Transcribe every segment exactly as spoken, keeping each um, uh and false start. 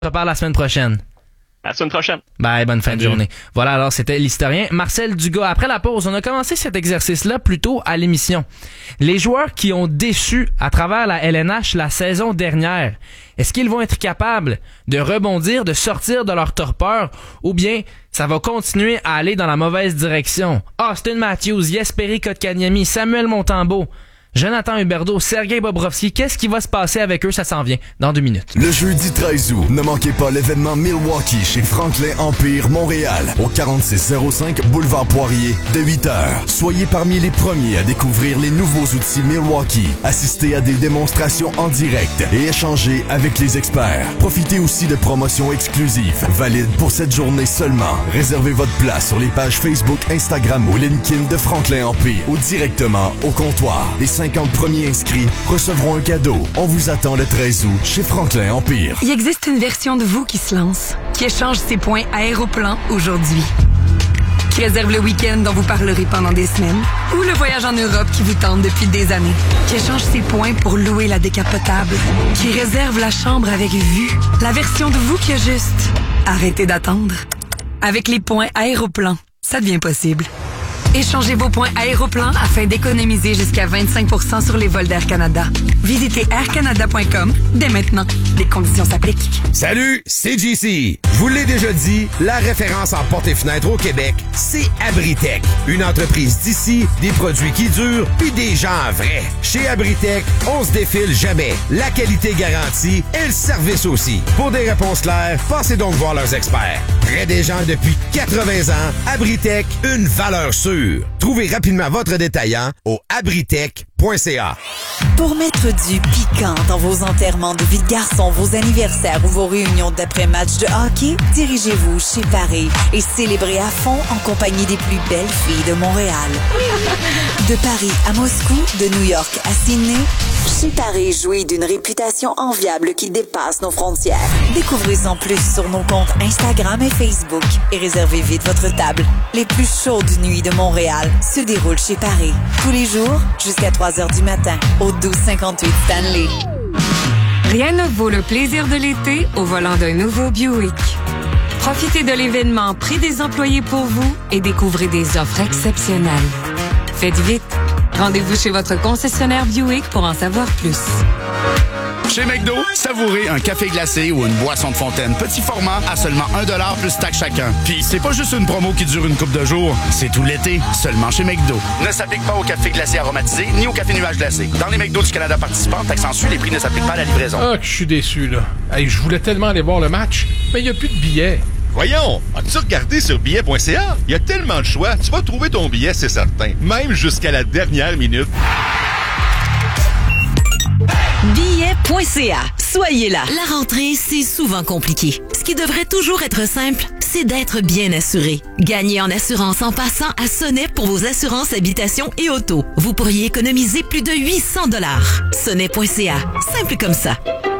On se reparle la semaine prochaine. À la semaine prochaine. Bye, bonne fin Salut. de journée. Voilà, alors c'était l'historien Marcel Dugas. Après la pause, on a commencé cet exercice-là plus tôt à l'émission. Les joueurs qui ont déçu à travers la L N H la saison dernière, est-ce qu'ils vont être capables de rebondir, de sortir de leur torpeur, ou bien ça va continuer à aller dans la mauvaise direction? Austin Matthews, Jesperi Kotkaniemi, Samuel Montembeault, Jonathan Huberdeau, Sergei Bobrovski, qu'est-ce qui va se passer avec eux? Ça s'en vient dans deux minutes. Le jeudi treize août, ne manquez pas l'événement Milwaukee chez Franklin Empire Montréal, au quarante-six zéro cinq Boulevard Poirier, de huit heures. Soyez parmi les premiers à découvrir les nouveaux outils Milwaukee, assistez à des démonstrations en direct et échangez avec les experts. Profitez aussi de promotions exclusives, valides pour cette journée seulement. Réservez votre place sur les pages Facebook, Instagram ou LinkedIn de Franklin Empire ou directement au comptoir. Les cinquante premiers inscrits recevront un cadeau. On vous attend le treize août chez Franklin Empire. Il existe une version de vous qui se lance, qui échange ses points Aéroplan aujourd'hui, qui réserve le week-end dont vous parlerez pendant des semaines, ou le voyage en Europe qui vous tente depuis des années, qui échange ses points pour louer la décapotable, qui réserve la chambre avec vue, la version de vous qui a juste arrêtez d'attendre. Avec les points Aéroplan, ça devient possible. Échangez vos points Aéroplan afin d'économiser jusqu'à vingt-cinq pour cent sur les vols d'Air Canada. Visitez air canada point com dès maintenant. Les conditions s'appliquent. Salut, c'est J C. Je vous l'ai déjà dit, la référence en portes et fenêtres au Québec, c'est Abritech. Une entreprise d'ici, des produits qui durent, puis des gens vrais. Chez Abritech, on se défile jamais. La qualité garantie et le service aussi. Pour des réponses claires, passez donc voir leurs experts. Près des gens depuis quatre-vingts ans, Abritech, une valeur sûre. Trouvez rapidement votre détaillant au abritech point c a. Pour mettre du piquant dans vos enterrements de vie de garçon, vos anniversaires ou vos réunions d'après-match de hockey, dirigez-vous chez Paris et célébrez à fond en compagnie des plus belles filles de Montréal. De Paris à Moscou, de New York à Sydney, chez Paris jouit d'une réputation enviable qui dépasse nos frontières. Découvrez-en plus sur nos comptes Instagram et Facebook et réservez vite votre table. Les plus chaudes nuits de Montréal se déroulent chez Paris. Tous les jours, jusqu'à trois heures du matin, au douze cinquante-huit Stanley. Rien ne vaut le plaisir de l'été au volant d'un nouveau Buick. Profitez de l'événement Prix des employés pour vous et découvrez des offres exceptionnelles. Faites vite. Rendez-vous chez votre concessionnaire Buick pour en savoir plus. Chez McDo, savourez un café glacé ou une boisson de fontaine petit format à seulement un dollar plus taxe chacun. Puis c'est pas juste une promo qui dure une couple de jours, c'est tout l'été, seulement chez McDo. Ne s'applique pas au café glacé aromatisé ni au café nuage glacé. Dans les McDo du Canada participants, taxe en suit, les prix ne s'appliquent pas à la livraison. Ah, que je suis déçu, là. Hey, je voulais tellement aller voir le match, mais il n'y a plus de billets. Voyons, as-tu regardé sur billet point c a? Il y a tellement de choix, tu vas trouver ton billet, c'est certain. Même jusqu'à la dernière minute. billet point c a. Soyez là. La rentrée, c'est souvent compliqué. Ce qui devrait toujours être simple, c'est d'être bien assuré. Gagnez en assurance en passant à Sonnet pour vos assurances habitation et auto. Vous pourriez économiser plus de huit cents dollars. Sonnet point c a. Simple comme ça.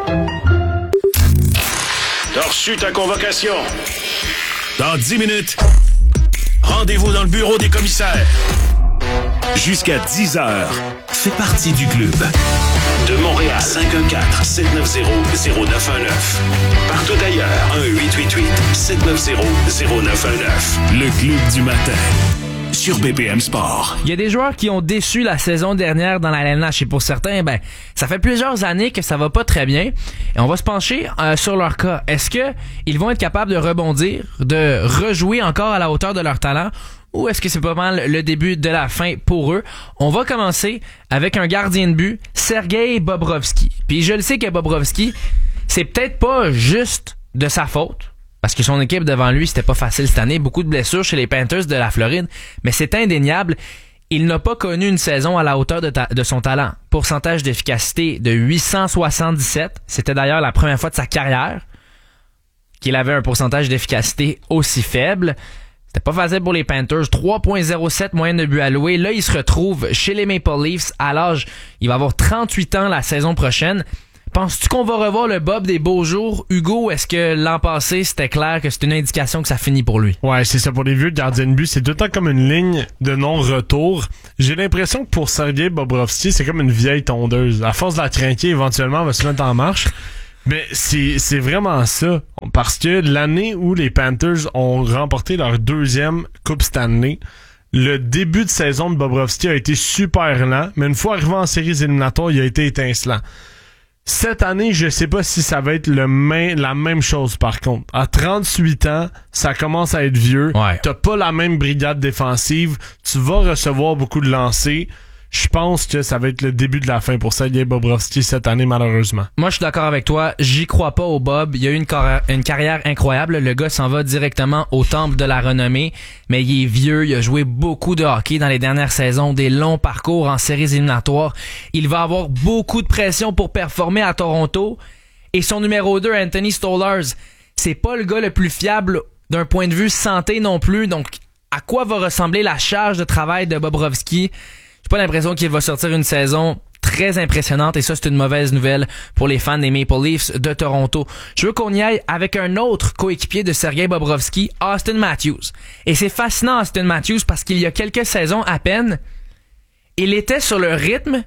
T'as reçu ta convocation. Dans dix minutes, rendez-vous dans le bureau des commissaires. Jusqu'à dix heures, fais partie du club. De Montréal, cinq un quatre, sept neuf zéro, zéro neuf un neuf. Partout ailleurs, un huit huit huit, sept neuf zéro, zéro neuf un neuf. Le club du matin. Sur B P M Sport. Il y a des joueurs qui ont déçu la saison dernière dans la L N H et pour certains, ben, ça fait plusieurs années que ça va pas très bien. Et on va se pencher euh, sur leur cas. Est-ce que ils vont être capables de rebondir, de rejouer encore à la hauteur de leur talent? Ou est-ce que c'est pas mal le début de la fin pour eux? On va commencer avec un gardien de but, Sergei Bobrovski. Puis je le sais que Bobrovski, c'est peut-être pas juste de sa faute, parce que son équipe devant lui, c'était pas facile cette année. Beaucoup de blessures chez les Panthers de la Floride, mais c'est indéniable. Il n'a pas connu une saison à la hauteur de, ta- de son talent. Pourcentage d'efficacité de huit cent soixante-dix-sept. C'était d'ailleurs la première fois de sa carrière qu'il avait un pourcentage d'efficacité aussi faible. C'était pas facile pour les Panthers. trois virgule zéro sept moyenne de but alloué. Là, il se retrouve chez les Maple Leafs à l'âge... Il va avoir trente-huit ans la saison prochaine. Penses-tu qu'on va revoir le Bob des beaux jours, Hugo? Est-ce que l'an passé, c'était clair que c'est une indication que ça finit pour lui? Ouais, c'est ça. Pour les vieux gardiens de but, c'est tout le temps comme une ligne de non-retour. J'ai l'impression que pour Sergei Bobrovski, c'est comme une vieille tondeuse. À force de la trinquer, éventuellement, elle va se mettre en marche. Mais c'est, c'est vraiment ça. Parce que l'année où les Panthers ont remporté leur deuxième Coupe Stanley, le début de saison de Bobrovsky a été super lent, mais une fois arrivé en séries éliminatoires, il a été étincelant. Cette année, je sais pas si ça va être le même, la même chose par contre. À trente-huit ans, ça commence à être vieux. Ouais. T'as pas la même brigade défensive. Tu vas recevoir beaucoup de lancers. Je pense que ça va être le début de la fin pour Sergei Bobrovsky cette année, malheureusement. Moi, je suis d'accord avec toi. J'y crois pas au Bob. Il a eu une, car- une carrière incroyable. Le gars s'en va directement au temple de la renommée. Mais il est vieux. Il a joué beaucoup de hockey dans les dernières saisons. Des longs parcours en séries éliminatoires. Il va avoir beaucoup de pression pour performer à Toronto. Et son numéro deux, Anthony Stolarz, c'est pas le gars le plus fiable d'un point de vue santé non plus. Donc, à quoi va ressembler la charge de travail de Bobrovsky? J'ai pas l'impression qu'il va sortir une saison très impressionnante et ça, c'est une mauvaise nouvelle pour les fans des Maple Leafs de Toronto. Je veux qu'on y aille avec un autre coéquipier de Sergei Bobrovsky, Austin Matthews. Et c'est fascinant, Austin Matthews, parce qu'il y a quelques saisons à peine, il était sur le rythme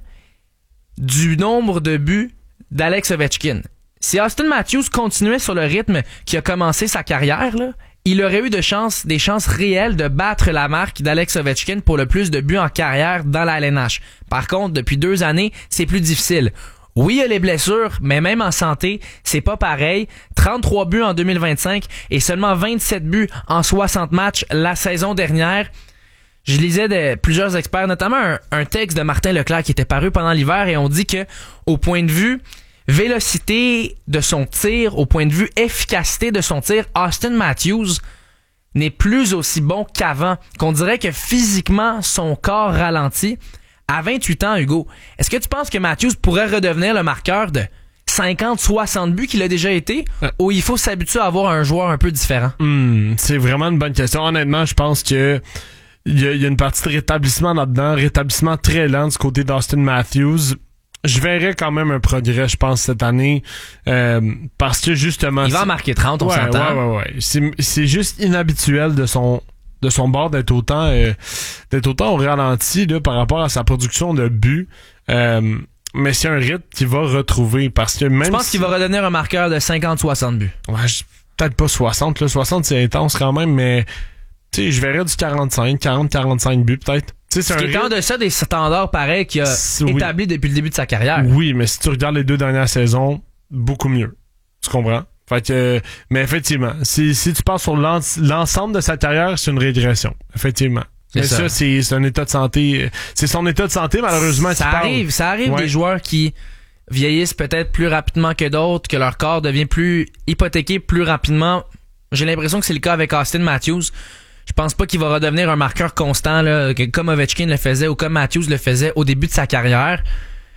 du nombre de buts d'Alex Ovechkin. Si Austin Matthews continuait sur le rythme qui a commencé sa carrière, là, il aurait eu de chance, des chances réelles de battre la marque d'Alex Ovechkin pour le plus de buts en carrière dans la L N H. Par contre, depuis deux années, c'est plus difficile. Oui, il y a les blessures, mais même en santé, c'est pas pareil. trente-trois buts en deux mille vingt-cinq et seulement vingt-sept buts en soixante matchs la saison dernière. Je lisais de plusieurs experts, notamment un, un texte de Martin Leclerc qui était paru pendant l'hiver et on dit que, au point de vue vélocité de son tir, au point de vue efficacité de son tir, Austin Matthews n'est plus aussi bon qu'avant. Qu'on dirait que physiquement, son corps ralentit. À vingt-huit ans, Hugo, est-ce que tu penses que Matthews pourrait redevenir le marqueur de cinquante soixante buts qu'il a déjà été, euh. ou il faut s'habituer à avoir un joueur un peu différent? Hmm, c'est vraiment une bonne question. Honnêtement, je pense que il y, y a une partie de rétablissement là-dedans, rétablissement très lent du côté d'Austin Matthews. Je verrais quand même un progrès, je pense, cette année, euh, parce que justement... Il va en marquer trente, on ouais, s'entend. Ouais, ouais, ouais. C'est, c'est juste inhabituel de son de son bord d'être autant euh, d'être autant au ralenti là, par rapport à sa production de buts. Euh, mais c'est un rythme qu'il va retrouver, parce que même... Je pense si... qu'il va redevenir un marqueur de cinquante soixante buts. Ouais, je, peut-être pas soixante, là. soixante, c'est intense quand même, mais... Tu sais, je verrais du quarante-cinq, quarante, quarante-cinq buts, peut-être. C'est Ce qui est en deçà des standards pareils qu'il a oui. établis depuis le début de sa carrière. Oui, mais si tu regardes les deux dernières saisons, beaucoup mieux. Tu comprends? Fait que, mais effectivement, si, si tu pars sur l'ensemble de sa carrière, c'est une régression. Effectivement. C'est mais ça, ça c'est, c'est un état de santé. C'est son état de santé, malheureusement. Ça arrive, ça arrive ouais. des joueurs qui vieillissent peut-être plus rapidement que d'autres, que leur corps devient plus hypothéqué plus rapidement. J'ai l'impression que c'est le cas avec Austin Matthews. Je pense pas qu'il va redevenir un marqueur constant là, comme Ovechkin le faisait ou comme Matthews le faisait au début de sa carrière.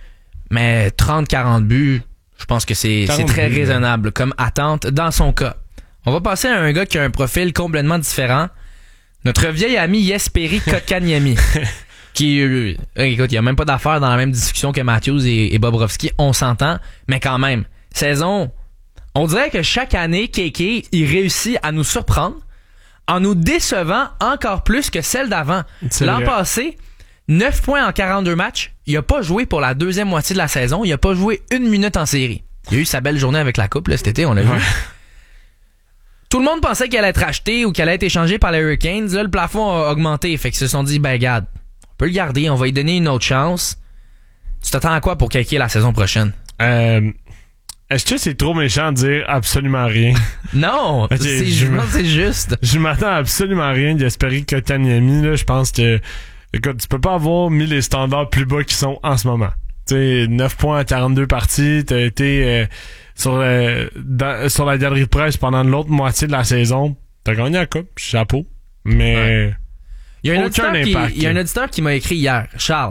Mais trente quarante buts, je pense que c'est, c'est très buts, raisonnable comme attente dans son cas. On va passer à un gars qui a un profil complètement différent. Notre vieil ami Jesperi Kotkaniemi. qui, euh, écoute, il y a même pas d'affaire dans la même discussion que Matthews et, et Bobrovsky, on s'entend, mais quand même, saison, on dirait que chaque année, Kéké, il réussit à nous surprendre en nous décevant encore plus que celle d'avant. C'est L'an vrai. passé, neuf points en quarante-deux matchs. Il a pas joué pour la deuxième moitié de la saison. Il a pas joué une minute en série. Il a eu sa belle journée avec la coupe là, cet été, on l'a ouais. vu. Tout le monde pensait qu'elle allait être achetée ou qu'elle allait être échangée par les Hurricanes. Là, le plafond a augmenté. Fait qu'ils se sont dit, ben regarde, on peut le garder, on va lui donner une autre chance. Tu t'attends à quoi pour Kéké la saison prochaine? Euh... Est-ce que c'est trop méchant de dire absolument rien? Non, okay, c'est, je je c'est juste. Je m'attends à absolument rien d'Jesperi Kotkaniemi, là. Je pense que, écoute, tu peux pas avoir mis les standards plus bas qu'ils sont en ce moment. Tu sais, neuf points à quarante-deux parties, t'as été euh, sur, euh, dans, sur la galerie de presse pendant l'autre moitié de la saison. T'as gagné la coupe, chapeau. Mais, ouais. il y a un auditeur qui, il y a un auditeur qui m'a écrit hier, Charles.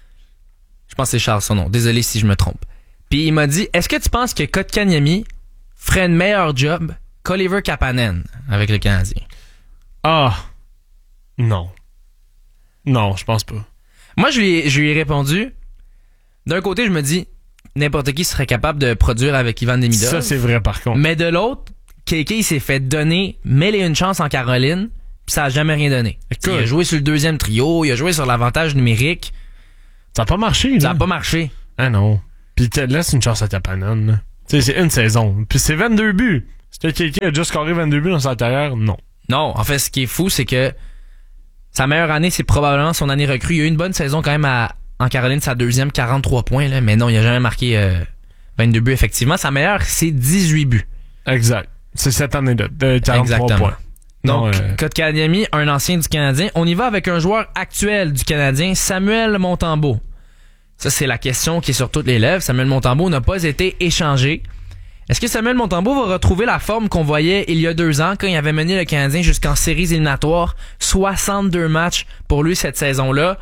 Je pense que c'est Charles son nom. Désolé si je me trompe. Puis il m'a dit, est-ce que tu penses que Kotkaniemi ferait une meilleure job qu'Oliver Kapanen avec le Canadien? Ah, non. Non, je pense pas. Moi, je lui ai, je lui ai répondu, d'un côté, je me dis, n'importe qui serait capable de produire avec Ivan Demidov. Ça, c'est vrai, par contre. Mais de l'autre, Kéké, il s'est fait donner mille et une chances en Caroline, puis ça a jamais rien donné. Écoute, il a joué sur le deuxième trio, il a joué sur l'avantage numérique. Ça a pas marché, là. Ça a pas marché. Ah non. Pis te laisse une chance à Kapanen. Tu sais, c'est une saison. Puis c'est vingt-deux buts. Est-ce que quelqu'un a déjà scoré vingt-deux buts dans sa carrière? Non. Non, en fait, ce qui est fou, c'est que sa meilleure année, c'est probablement son année recrue. Il a eu une bonne saison quand même à, en Caroline, sa deuxième, quarante-trois points, là, mais non, il a jamais marqué euh, vingt-deux buts, effectivement. Sa meilleure, c'est dix-huit buts. Exact. C'est cette année-là, de quarante-trois Exactement. points. Donc, non, euh... Kotkaniemi, un ancien du Canadien. On y va avec un joueur actuel du Canadien, Samuel Montembeault. Ça, c'est la question qui est sur toutes les lèvres. Samuel Montembeault n'a pas été échangé. Est-ce que Samuel Montembeault va retrouver la forme qu'on voyait il y a deux ans quand il avait mené le Canadien jusqu'en séries éliminatoires? soixante-deux matchs pour lui cette saison-là.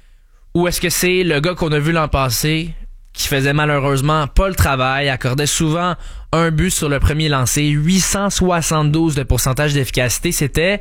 Ou est-ce que c'est le gars qu'on a vu l'an passé qui faisait malheureusement pas le travail, accordait souvent un but sur le premier lancé, huit cent soixante-douze de pourcentage d'efficacité. C'était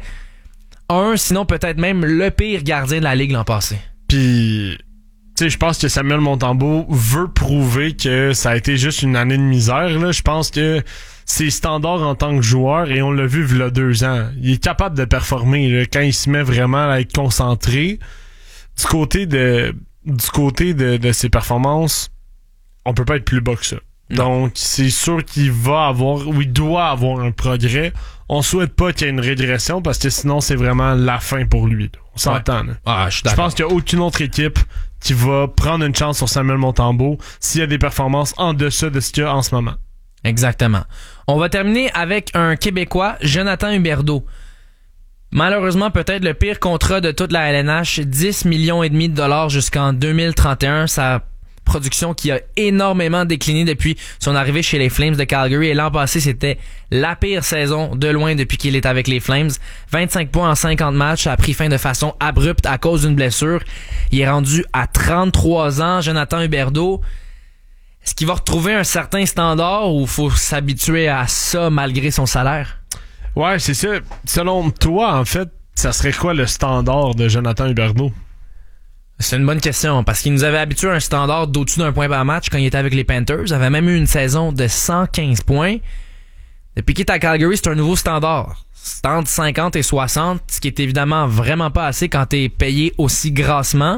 un, sinon peut-être même le pire gardien de la Ligue l'an passé. Puis... Tu sais, je pense que Samuel Montembeault veut prouver que ça a été juste une année de misère. Là. Je pense que c'est standard en tant que joueur et on l'a vu il y a deux ans. Il est capable de performer là, quand il se met vraiment à être concentré. Du côté de du côté de, de ses performances, on peut pas être plus bas que ça. Non. Donc, c'est sûr qu'il va avoir, ou il doit avoir un progrès. On souhaite pas qu'il y ait une régression parce que sinon, c'est vraiment la fin pour lui. Là. On s'entend. Ouais. Ah, je, je pense qu'il y a aucune autre équipe qui va prendre une chance sur Samuel Montembeault s'il y a des performances en deçà de ce qu'il y a en ce moment. Exactement. On va terminer avec un Québécois, Jonathan Huberdeau. Malheureusement, peut-être le pire contrat de toute la L N H, dix millions et demi de dollars jusqu'en deux mille trente et un. Sa production qui a énormément décliné depuis son arrivée chez les Flames de Calgary. Et l'an passé, c'était la pire saison de loin depuis qu'il est avec les Flames. vingt-cinq points en cinquante matchs. Ça a pris fin de façon abrupte à cause d'une blessure. Il est rendu à trente-trois ans, Jonathan Huberdeau. Est-ce qu'il va retrouver un certain standard ou faut s'habituer à ça malgré son salaire? Ouais, c'est ça. Selon toi, en fait, ça serait quoi le standard de Jonathan Huberdeau? C'est une bonne question, parce qu'il nous avait habitué à un standard d'au-dessus d'un point par match quand il était avec les Panthers. Il avait même eu une saison de cent quinze points. Depuis qu'il est à Calgary, c'est un nouveau standard. C'est entre cinquante et soixante, ce qui est évidemment vraiment pas assez quand t'es payé aussi grassement.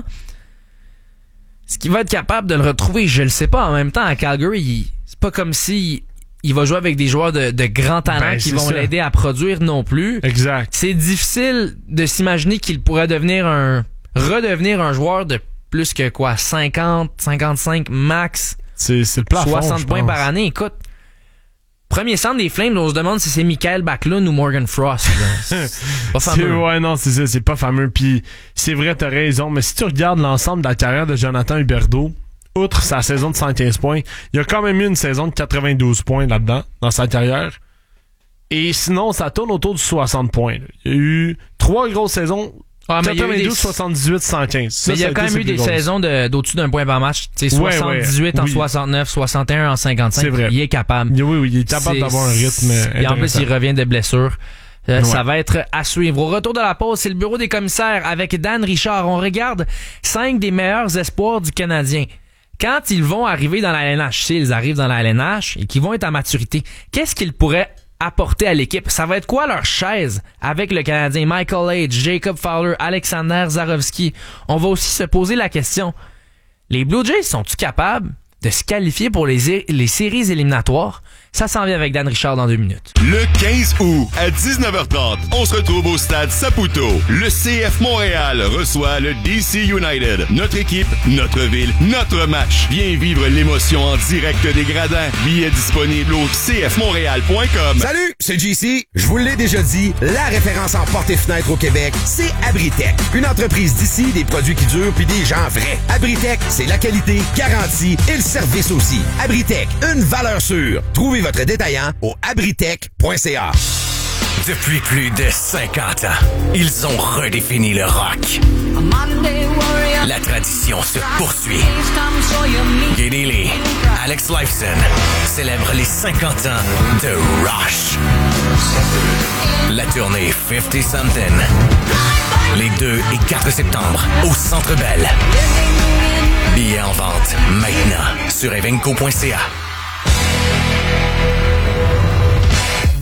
Est-ce qu'il va être capable de le retrouver? Je le sais pas. En même temps, à Calgary, il, c'est pas comme si il va jouer avec des joueurs de, de grands talents ben, qui vont ça. l'aider à produire non plus. Exact. C'est difficile de s'imaginer qu'il pourrait devenir un... redevenir un joueur de plus que quoi, cinquante, cinquante-cinq max. C'est, c'est le plafond, soixante points par année. Écoute, premier centre des Flames, on se demande si c'est Michael Backlund ou Morgan Frost. C'est pas fameux. C'est, ouais, non, c'est ça, c'est pas fameux. Puis c'est vrai, t'as raison. Mais si tu regardes l'ensemble de la carrière de Jonathan Huberdeau, outre sa saison de cent quinze points, il a quand même eu une saison de quatre-vingt-douze points là-dedans, dans sa carrière. Et sinon, ça tourne autour de soixante points. Il y a eu trois grosses saisons. Ah, mais quatre-vingt-douze, soixante-dix-huit, cent quinze. Ça, mais il y a quand même eu des grosses. saisons de, d'au-dessus d'un point par match. Tu sais, soixante-dix-huit ouais, ouais, en oui. soixante-neuf, soixante et un en cinquante-cinq. C'est vrai. Il est capable. Oui, oui, il est capable c'est, d'avoir un rythme. Et en plus, il revient de blessure. Euh, ouais. Ça va être à suivre. Au retour de la pause, c'est le bureau des commissaires avec Dan Richard. On regarde cinq des meilleurs espoirs du Canadien. Quand ils vont arriver dans la L N H, s'ils arrivent dans la L N H et qu'ils vont être à maturité, qu'est-ce qu'ils pourraient apporter à l'équipe? Ça va être quoi leur chaise avec le Canadien? Michael H, Jacob Fowler, Alexander Zarovski. On va aussi se poser la question, les Blue Jays sont-ils capables de se qualifier pour les, les séries éliminatoires? Ça s'en vient avec Dan Richard dans deux minutes. Le quinze août, à dix-neuf heures trente, on se retrouve au stade Saputo. Le C F Montréal reçoit le D C United. Notre équipe, notre ville, notre match. Viens vivre l'émotion en direct des gradins. Billets disponibles au c f montréal point com. Salut, c'est J C. Je vous l'ai déjà dit, la référence en portes et fenêtres au Québec, c'est Abritech. Une entreprise d'ici, des produits qui durent puis des gens vrais. Abritech, c'est la qualité, garantie et le service aussi. Abritech, une valeur sûre. Trouvez votre détaillant au abritech point c a. Depuis plus de cinquante ans, ils ont redéfini le rock. La tradition se poursuit. Geddy Lee, Alex Lifeson célèbrent les cinquante ans de Rush. La tournée cinquante something. Les deux et quatre septembre au Centre Bell. Billets en vente maintenant sur evenco point c a.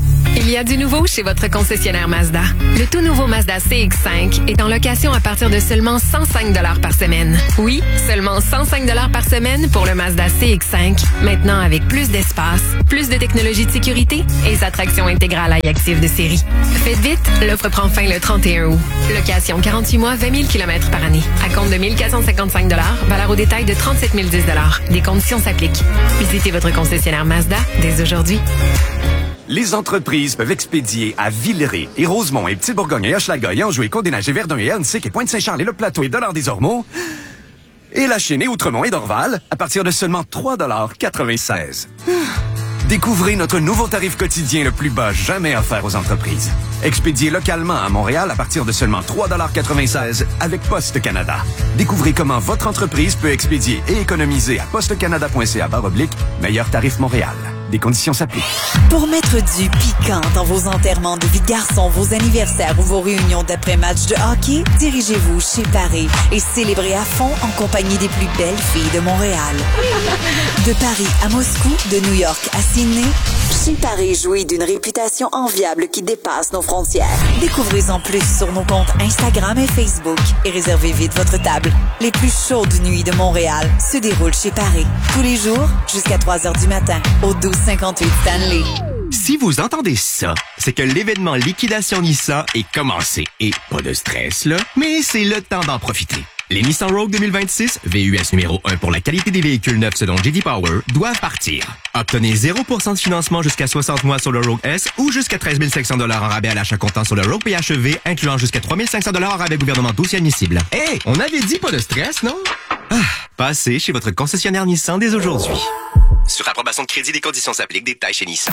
Il y a du nouveau chez votre concessionnaire Mazda. Le tout nouveau Mazda C X cinq est en location à partir de seulement cent cinq dollars par semaine. Oui, seulement cent cinq dollars par semaine pour le Mazda C X cinq. Maintenant avec plus d'espace, plus de technologie de sécurité et sa traction intégrale iActive de série. Faites vite, l'offre prend fin le trente et un août. Location quarante-huit mois, vingt mille kilomètres par année. À compte de mille quatre cent cinquante-cinq dollars, valeur au détail de trente-sept mille dix dollars. Des conditions s'appliquent. Visitez votre concessionnaire Mazda dès aujourd'hui. Les entreprises peuvent expédier à Villeray et Rosemont et Petit-Bourgogne et Hochelaga et Anjou et Côte-des-Neiges et Verdun et Annecy et Pointe-Saint-Charles et Le Plateau et Dollard-des-Ormeaux et La Chênaie, Outremont et Dorval à partir de seulement trois dollars quatre-vingt-seize. Découvrez notre nouveau tarif quotidien le plus bas jamais offert aux entreprises. Expédié localement à Montréal à partir de seulement trois dollars quatre-vingt-seize avec Poste Canada. Découvrez comment votre entreprise peut expédier et économiser à postecanada.ca barre oblique meilleur tarif Montréal. Des conditions s'appliquent. Pour mettre du piquant dans vos enterrements de vie de garçon, vos anniversaires ou vos réunions d'après-match de hockey, dirigez-vous chez Paris et célébrez à fond en compagnie des plus belles filles de Montréal. De Paris à Moscou, de New York à Sydney, chez Paris jouit d'une réputation enviable qui dépasse nos frontières. Découvrez-en plus sur nos comptes Instagram et Facebook et réservez vite votre table. Les plus chaudes nuits de Montréal se déroulent chez Paris. Tous les jours jusqu'à trois heures du matin au douze cinquante-huit Stanley. Si vous entendez ça, c'est que l'événement Liquidation Nissan est commencé. Et pas de stress, là, mais c'est le temps d'en profiter. Les Nissan Rogue deux mille vingt-six, V U S numéro un pour la qualité des véhicules neufs selon J D Power, doivent partir. Obtenez zéro pour cent de financement jusqu'à soixante mois sur le Rogue S ou jusqu'à treize mille cinq cents dollars en rabais à l'achat comptant sur le Rogue P H E V, incluant jusqu'à trois mille cinq cents dollars en rabais gouvernementaux si admissible. Hey, on avait dit pas de stress, non? Ah, passez chez votre concessionnaire Nissan dès aujourd'hui. Sur approbation de crédit, des conditions s'appliquent. Détails chez Nissan.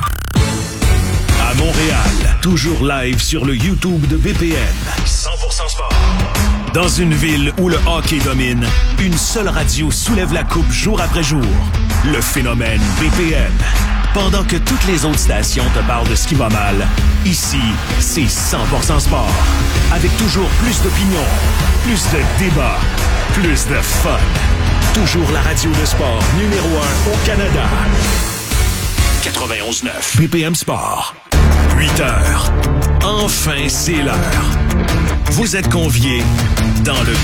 À Montréal, toujours live sur le YouTube de B P M. cent pour cent sport. Dans une ville où le hockey domine, une seule radio soulève la coupe jour après jour. Le phénomène B P M. Pendant que toutes les autres stations te parlent de ce qui va mal, ici, c'est cent pour cent sport. Avec toujours plus d'opinions, plus de débats, plus de fun. Toujours la radio de sport numéro un au Canada. quatre-vingt-onze neuf B P M Sport. huit heures. Enfin, c'est l'heure. Vous êtes conviés dans le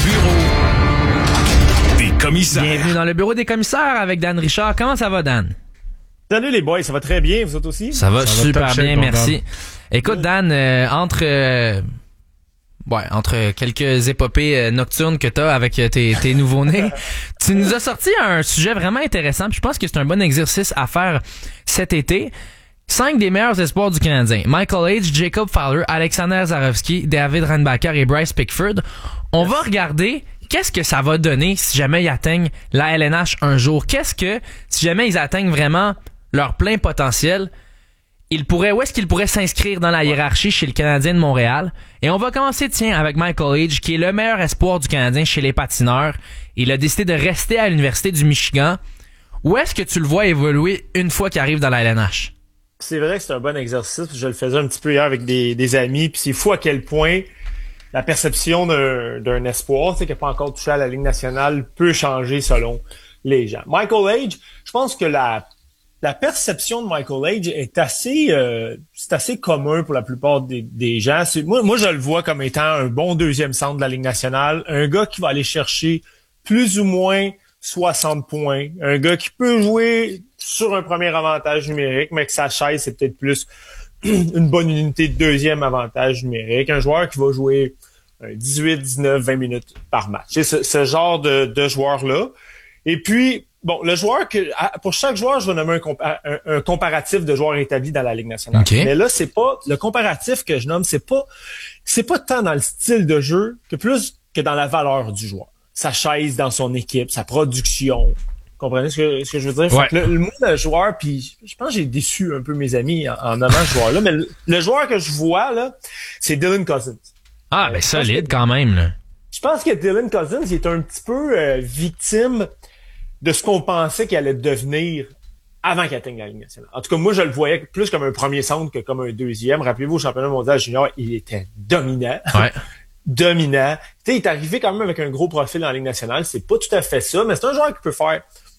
bureau des commissaires. Bienvenue dans le bureau des commissaires avec Dan Richard. Comment ça va, Dan? Salut les boys, ça va très bien, vous autres aussi? Ça va ça super va bien, shape, merci. Écoute, Dan, euh, entre... Euh, ouais, entre quelques épopées euh, nocturnes que t'as avec euh, tes, tes nouveaux-nés, tu nous as sorti un sujet vraiment intéressant, puis je pense que c'est un bon exercice à faire cet été. Cinq des meilleurs espoirs du Canadien. Michael H, Jacob Fowler, Alexander Zarovski, David Reinbacher et Bryce Pickford. On va regarder qu'est-ce que ça va donner si jamais ils atteignent la L N H un jour. Qu'est-ce que, si jamais ils atteignent vraiment leur plein potentiel, ils pourraient, où est-ce qu'ils pourraient s'inscrire dans la hiérarchie chez le Canadien de Montréal? Et on va commencer, tiens, avec Michael H, qui est le meilleur espoir du Canadien chez les patineurs. Il a décidé de rester à l'Université du Michigan. Où est-ce que tu le vois évoluer une fois qu'il arrive dans la L N H? C'est vrai que c'est un bon exercice. Je le faisais un petit peu hier avec des, des amis. Puis c'est fou à quel point la perception d'un, d'un espoir, tu sais, qui n'a pas encore touché à la Ligue nationale, peut changer selon les gens. Michael H, je pense que la la perception de Michael H est assez euh, c'est assez commun pour la plupart des, des gens. C'est, moi, moi, je le vois comme étant un bon deuxième centre de la Ligue nationale, un gars qui va aller chercher plus ou moins soixante points, un gars qui peut jouer sur un premier avantage numérique, mais que sa chaise, c'est peut-être plus une bonne unité de deuxième avantage numérique, un joueur qui va jouer dix-huit, dix-neuf, vingt minutes par match. C'est ce, ce genre de, de joueur-là. Et puis, bon, le joueur que pour chaque joueur, je vais nommer un, compa- un, un comparatif de joueurs établis dans la Ligue nationale. Okay. Mais là, c'est pas le comparatif que je nomme, c'est pas c'est pas tant dans le style de jeu que plus que dans la valeur du joueur. Sa chaise dans son équipe, sa production. Vous comprenez ce que, ce que je veux dire? Ouais. Le, le mot de joueur, puis je pense que j'ai déçu un peu mes amis en, en nommant ce joueur-là, mais le, le joueur que je vois, là, c'est Dylan Cousins. Ah, ben solide que, quand même, là. Je pense que Dylan Cousins, il est un petit peu euh, victime de ce qu'on pensait qu'il allait devenir avant qu'il atteigne la Ligue nationale. En tout cas, moi, je le voyais plus comme un premier centre que comme un deuxième. Rappelez-vous, au championnat mondial junior, il était dominant. Ouais. dominant. Tu sais, il est arrivé quand même avec un gros profil en Ligue nationale. C'est pas tout à fait ça, mais c'est un joueur qui peut faire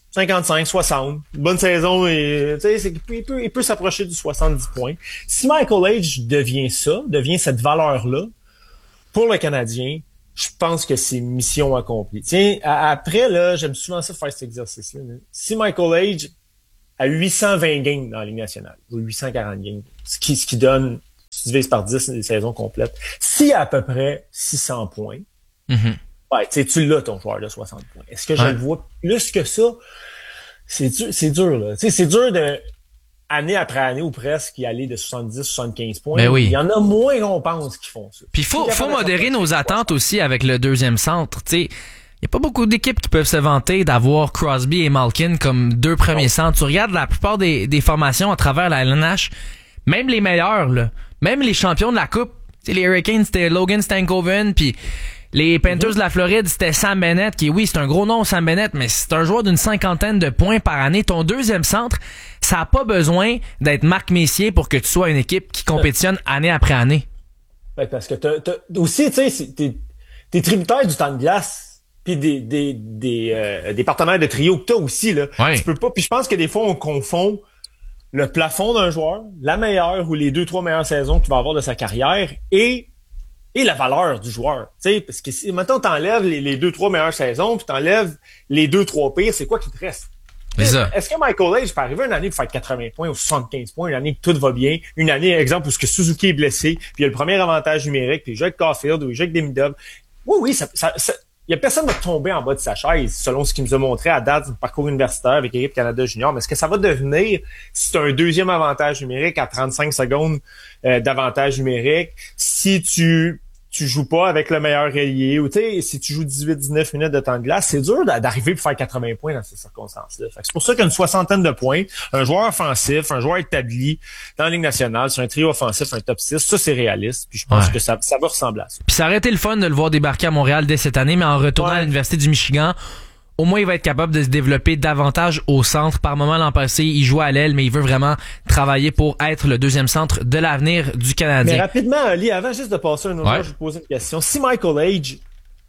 cinquante-cinq, soixante. Bonne saison, et, tu sais, il peut, il peut s'approcher du soixante-dix points. Si Michael Age devient ça, devient cette valeur-là, pour le Canadien, je pense que c'est mission accomplie. Tiens, après, là, j'aime souvent ça faire cet exercice-là. Là. Si Michael Age a huit cent vingt games dans la Ligue nationale, ou huit cent quarante games, ce qui, ce qui donne, si tu divises par dix, des saisons complètes, s'il a à peu près six cents points, mm-hmm. ouais, tu sais, tu l'as ton joueur de soixante points. Est-ce que je ouais. le vois plus que ça? C'est dur, c'est dur, là. Tu sais, c'est dur de, année après année ou presque, y aller de soixante-dix, soixante-quinze points. Ben oui. Il y en a moins qu'on pense qui font ça. Puis faut, faut modérer nos attentes aussi avec le deuxième centre. Tu sais, il y a pas beaucoup d'équipes qui peuvent se vanter d'avoir Crosby et Malkin comme deux premiers non. centres. Tu regardes la plupart des, des formations à travers la L N H, même les meilleurs, là, même les champions de la Coupe, tu sais, les Hurricanes, c'était Logan Stankoven, puis les Panthers mm-hmm. de la Floride, c'était Sam Bennett, qui, oui, c'est un gros nom, Sam Bennett, mais c'est un joueur d'une cinquantaine de points par année. Ton deuxième centre, ça a pas besoin d'être Marc Messier pour que tu sois une équipe qui compétitionne année après année. Ouais, parce que t'as, t'as, aussi, tu sais, t'es, t'es tributaire du temps de glace, puis des, des, des, euh, des partenaires de trio que t'as aussi, là. Ouais. Tu peux pas, puis je pense que des fois, on confond le plafond d'un joueur, la meilleure ou les deux, trois meilleures saisons qu'il va avoir de sa carrière, et et la valeur du joueur. Tu sais, parce que si maintenant t'enlèves les, les deux, trois meilleures saisons, puis t'enlèves les deux, trois pires, c'est quoi qui te reste? C'est ça. Est-ce que Michael Age peut arriver une année pour faire quatre-vingts points ou soixante-quinze points, une année que tout va bien, une année, exemple, où ce que Suzuki est blessé, puis il y a le premier avantage numérique, puis il joue avec Caulfield ou il joue avec Demidov. Oui, oui, ça, ça, ça, il y a personne qui va tomber en bas de sa chaise, selon ce qu'il nous a montré à date du parcours universitaire avec l'équipe Canada Junior. Mais est-ce que ça va devenir, si tu as un deuxième avantage numérique à trente-cinq secondes euh, d'avantage numérique, si tu tu joues pas avec le meilleur ailier, ou tu sais, si tu joues dix-huit dix-neuf minutes de temps de glace, c'est dur d'arriver pour faire quatre-vingts points dans ces circonstances-là. Fait que c'est pour ça qu'une soixantaine de points, un joueur offensif, un joueur établi dans la Ligue nationale, sur un trio offensif, un top six, ça c'est réaliste, puis je pense ouais. que ça, ça va ressembler à ça. Puis ça aurait été le fun de le voir débarquer à Montréal dès cette année, mais en retournant ouais. à l'Université du Michigan, au moins il va être capable de se développer davantage au centre. Par moment l'an passé, il jouait à l'aile, mais il veut vraiment travailler pour être le deuxième centre de l'avenir du Canadien. Mais rapidement, Ali, avant juste de passer un autre, ouais. je vais vous poser une question. Si Michael Age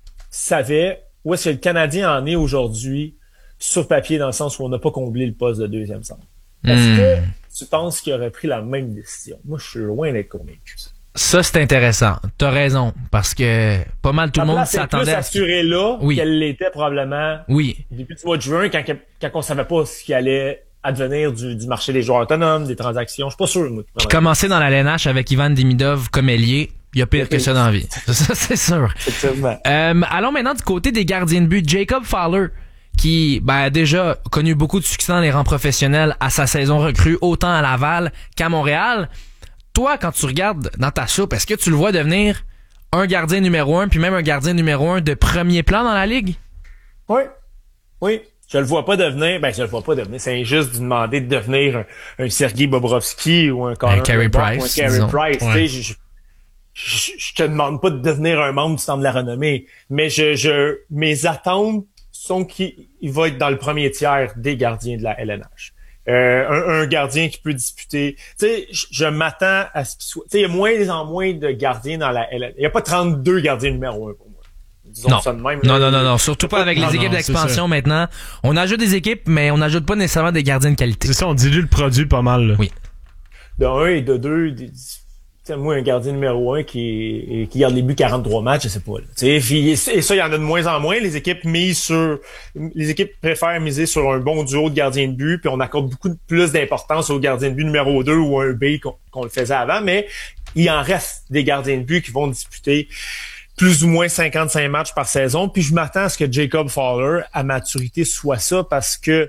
savait où est-ce que le Canadien en est aujourd'hui sur papier, dans le sens où on n'a pas comblé le poste de deuxième centre, est-ce mmh. que tu penses qu'il aurait pris la même décision? Moi, je suis loin d'être convaincu. Ça, c'est intéressant. T'as raison, parce que pas mal tout le monde s'attendait à ce qu'elle là oui. qu'elle l'était probablement oui. depuis le mois de juin, quand, quand on savait pas ce qui allait advenir du, du marché des joueurs autonomes, des transactions. Je suis pas sûr. Moi, Puis commencer dans la L N H avec Ivan Demidov comme ailier, il y a pire que ça dans la vie. Ça, c'est sûr. Euh, allons maintenant du côté des gardiens de but. Jacob Fowler, qui ben, a déjà connu beaucoup de succès dans les rangs professionnels à sa saison recrue, autant à Laval qu'à Montréal. Toi, quand tu regardes dans ta soupe, est-ce que tu le vois devenir un gardien numéro un, puis même un gardien numéro un de premier plan dans la Ligue? Oui. Oui. Je le vois pas devenir, ben, je le vois pas devenir. C'est injuste de demander de devenir un, un Sergei Bobrovski ou un Carey Carey Price. Ou un Carey Price. Ouais. Je, je, je, je te demande pas de devenir un membre du Centre de la renommée, mais je, je, mes attentes sont qu'il va être dans le premier tiers des gardiens de la L N H. Euh, un, un gardien qui peut disputer. Tu sais, je, je m'attends à ce qu'il soit. Tu sais, il y a moins en moins de gardiens dans la L N H. Il n'y a pas trente-deux gardiens numéro un pour moi. Disons non. ça de même. Non, non, non, non. Surtout pas avec non, les équipes non, d'expansion maintenant. On ajoute des équipes, mais on n'ajoute pas nécessairement des gardiens de qualité. C'est ça, on dilue le produit pas mal, là. Oui. De un et de deux, des, moi, un gardien numéro un qui, qui garde les buts quarante-trois matchs, je sais pas. Là. Et ça, il y en a de moins en moins. Les équipes misent sur, les équipes préfèrent miser sur un bon duo de gardiens de but, puis on accorde beaucoup plus d'importance au gardien de but numéro deux ou un B qu'on, qu'on le faisait avant. Mais il en reste des gardiens de but qui vont disputer plus ou moins cinquante-cinq matchs par saison. Puis je m'attends à ce que Jacob Fowler, à maturité, soit ça, parce que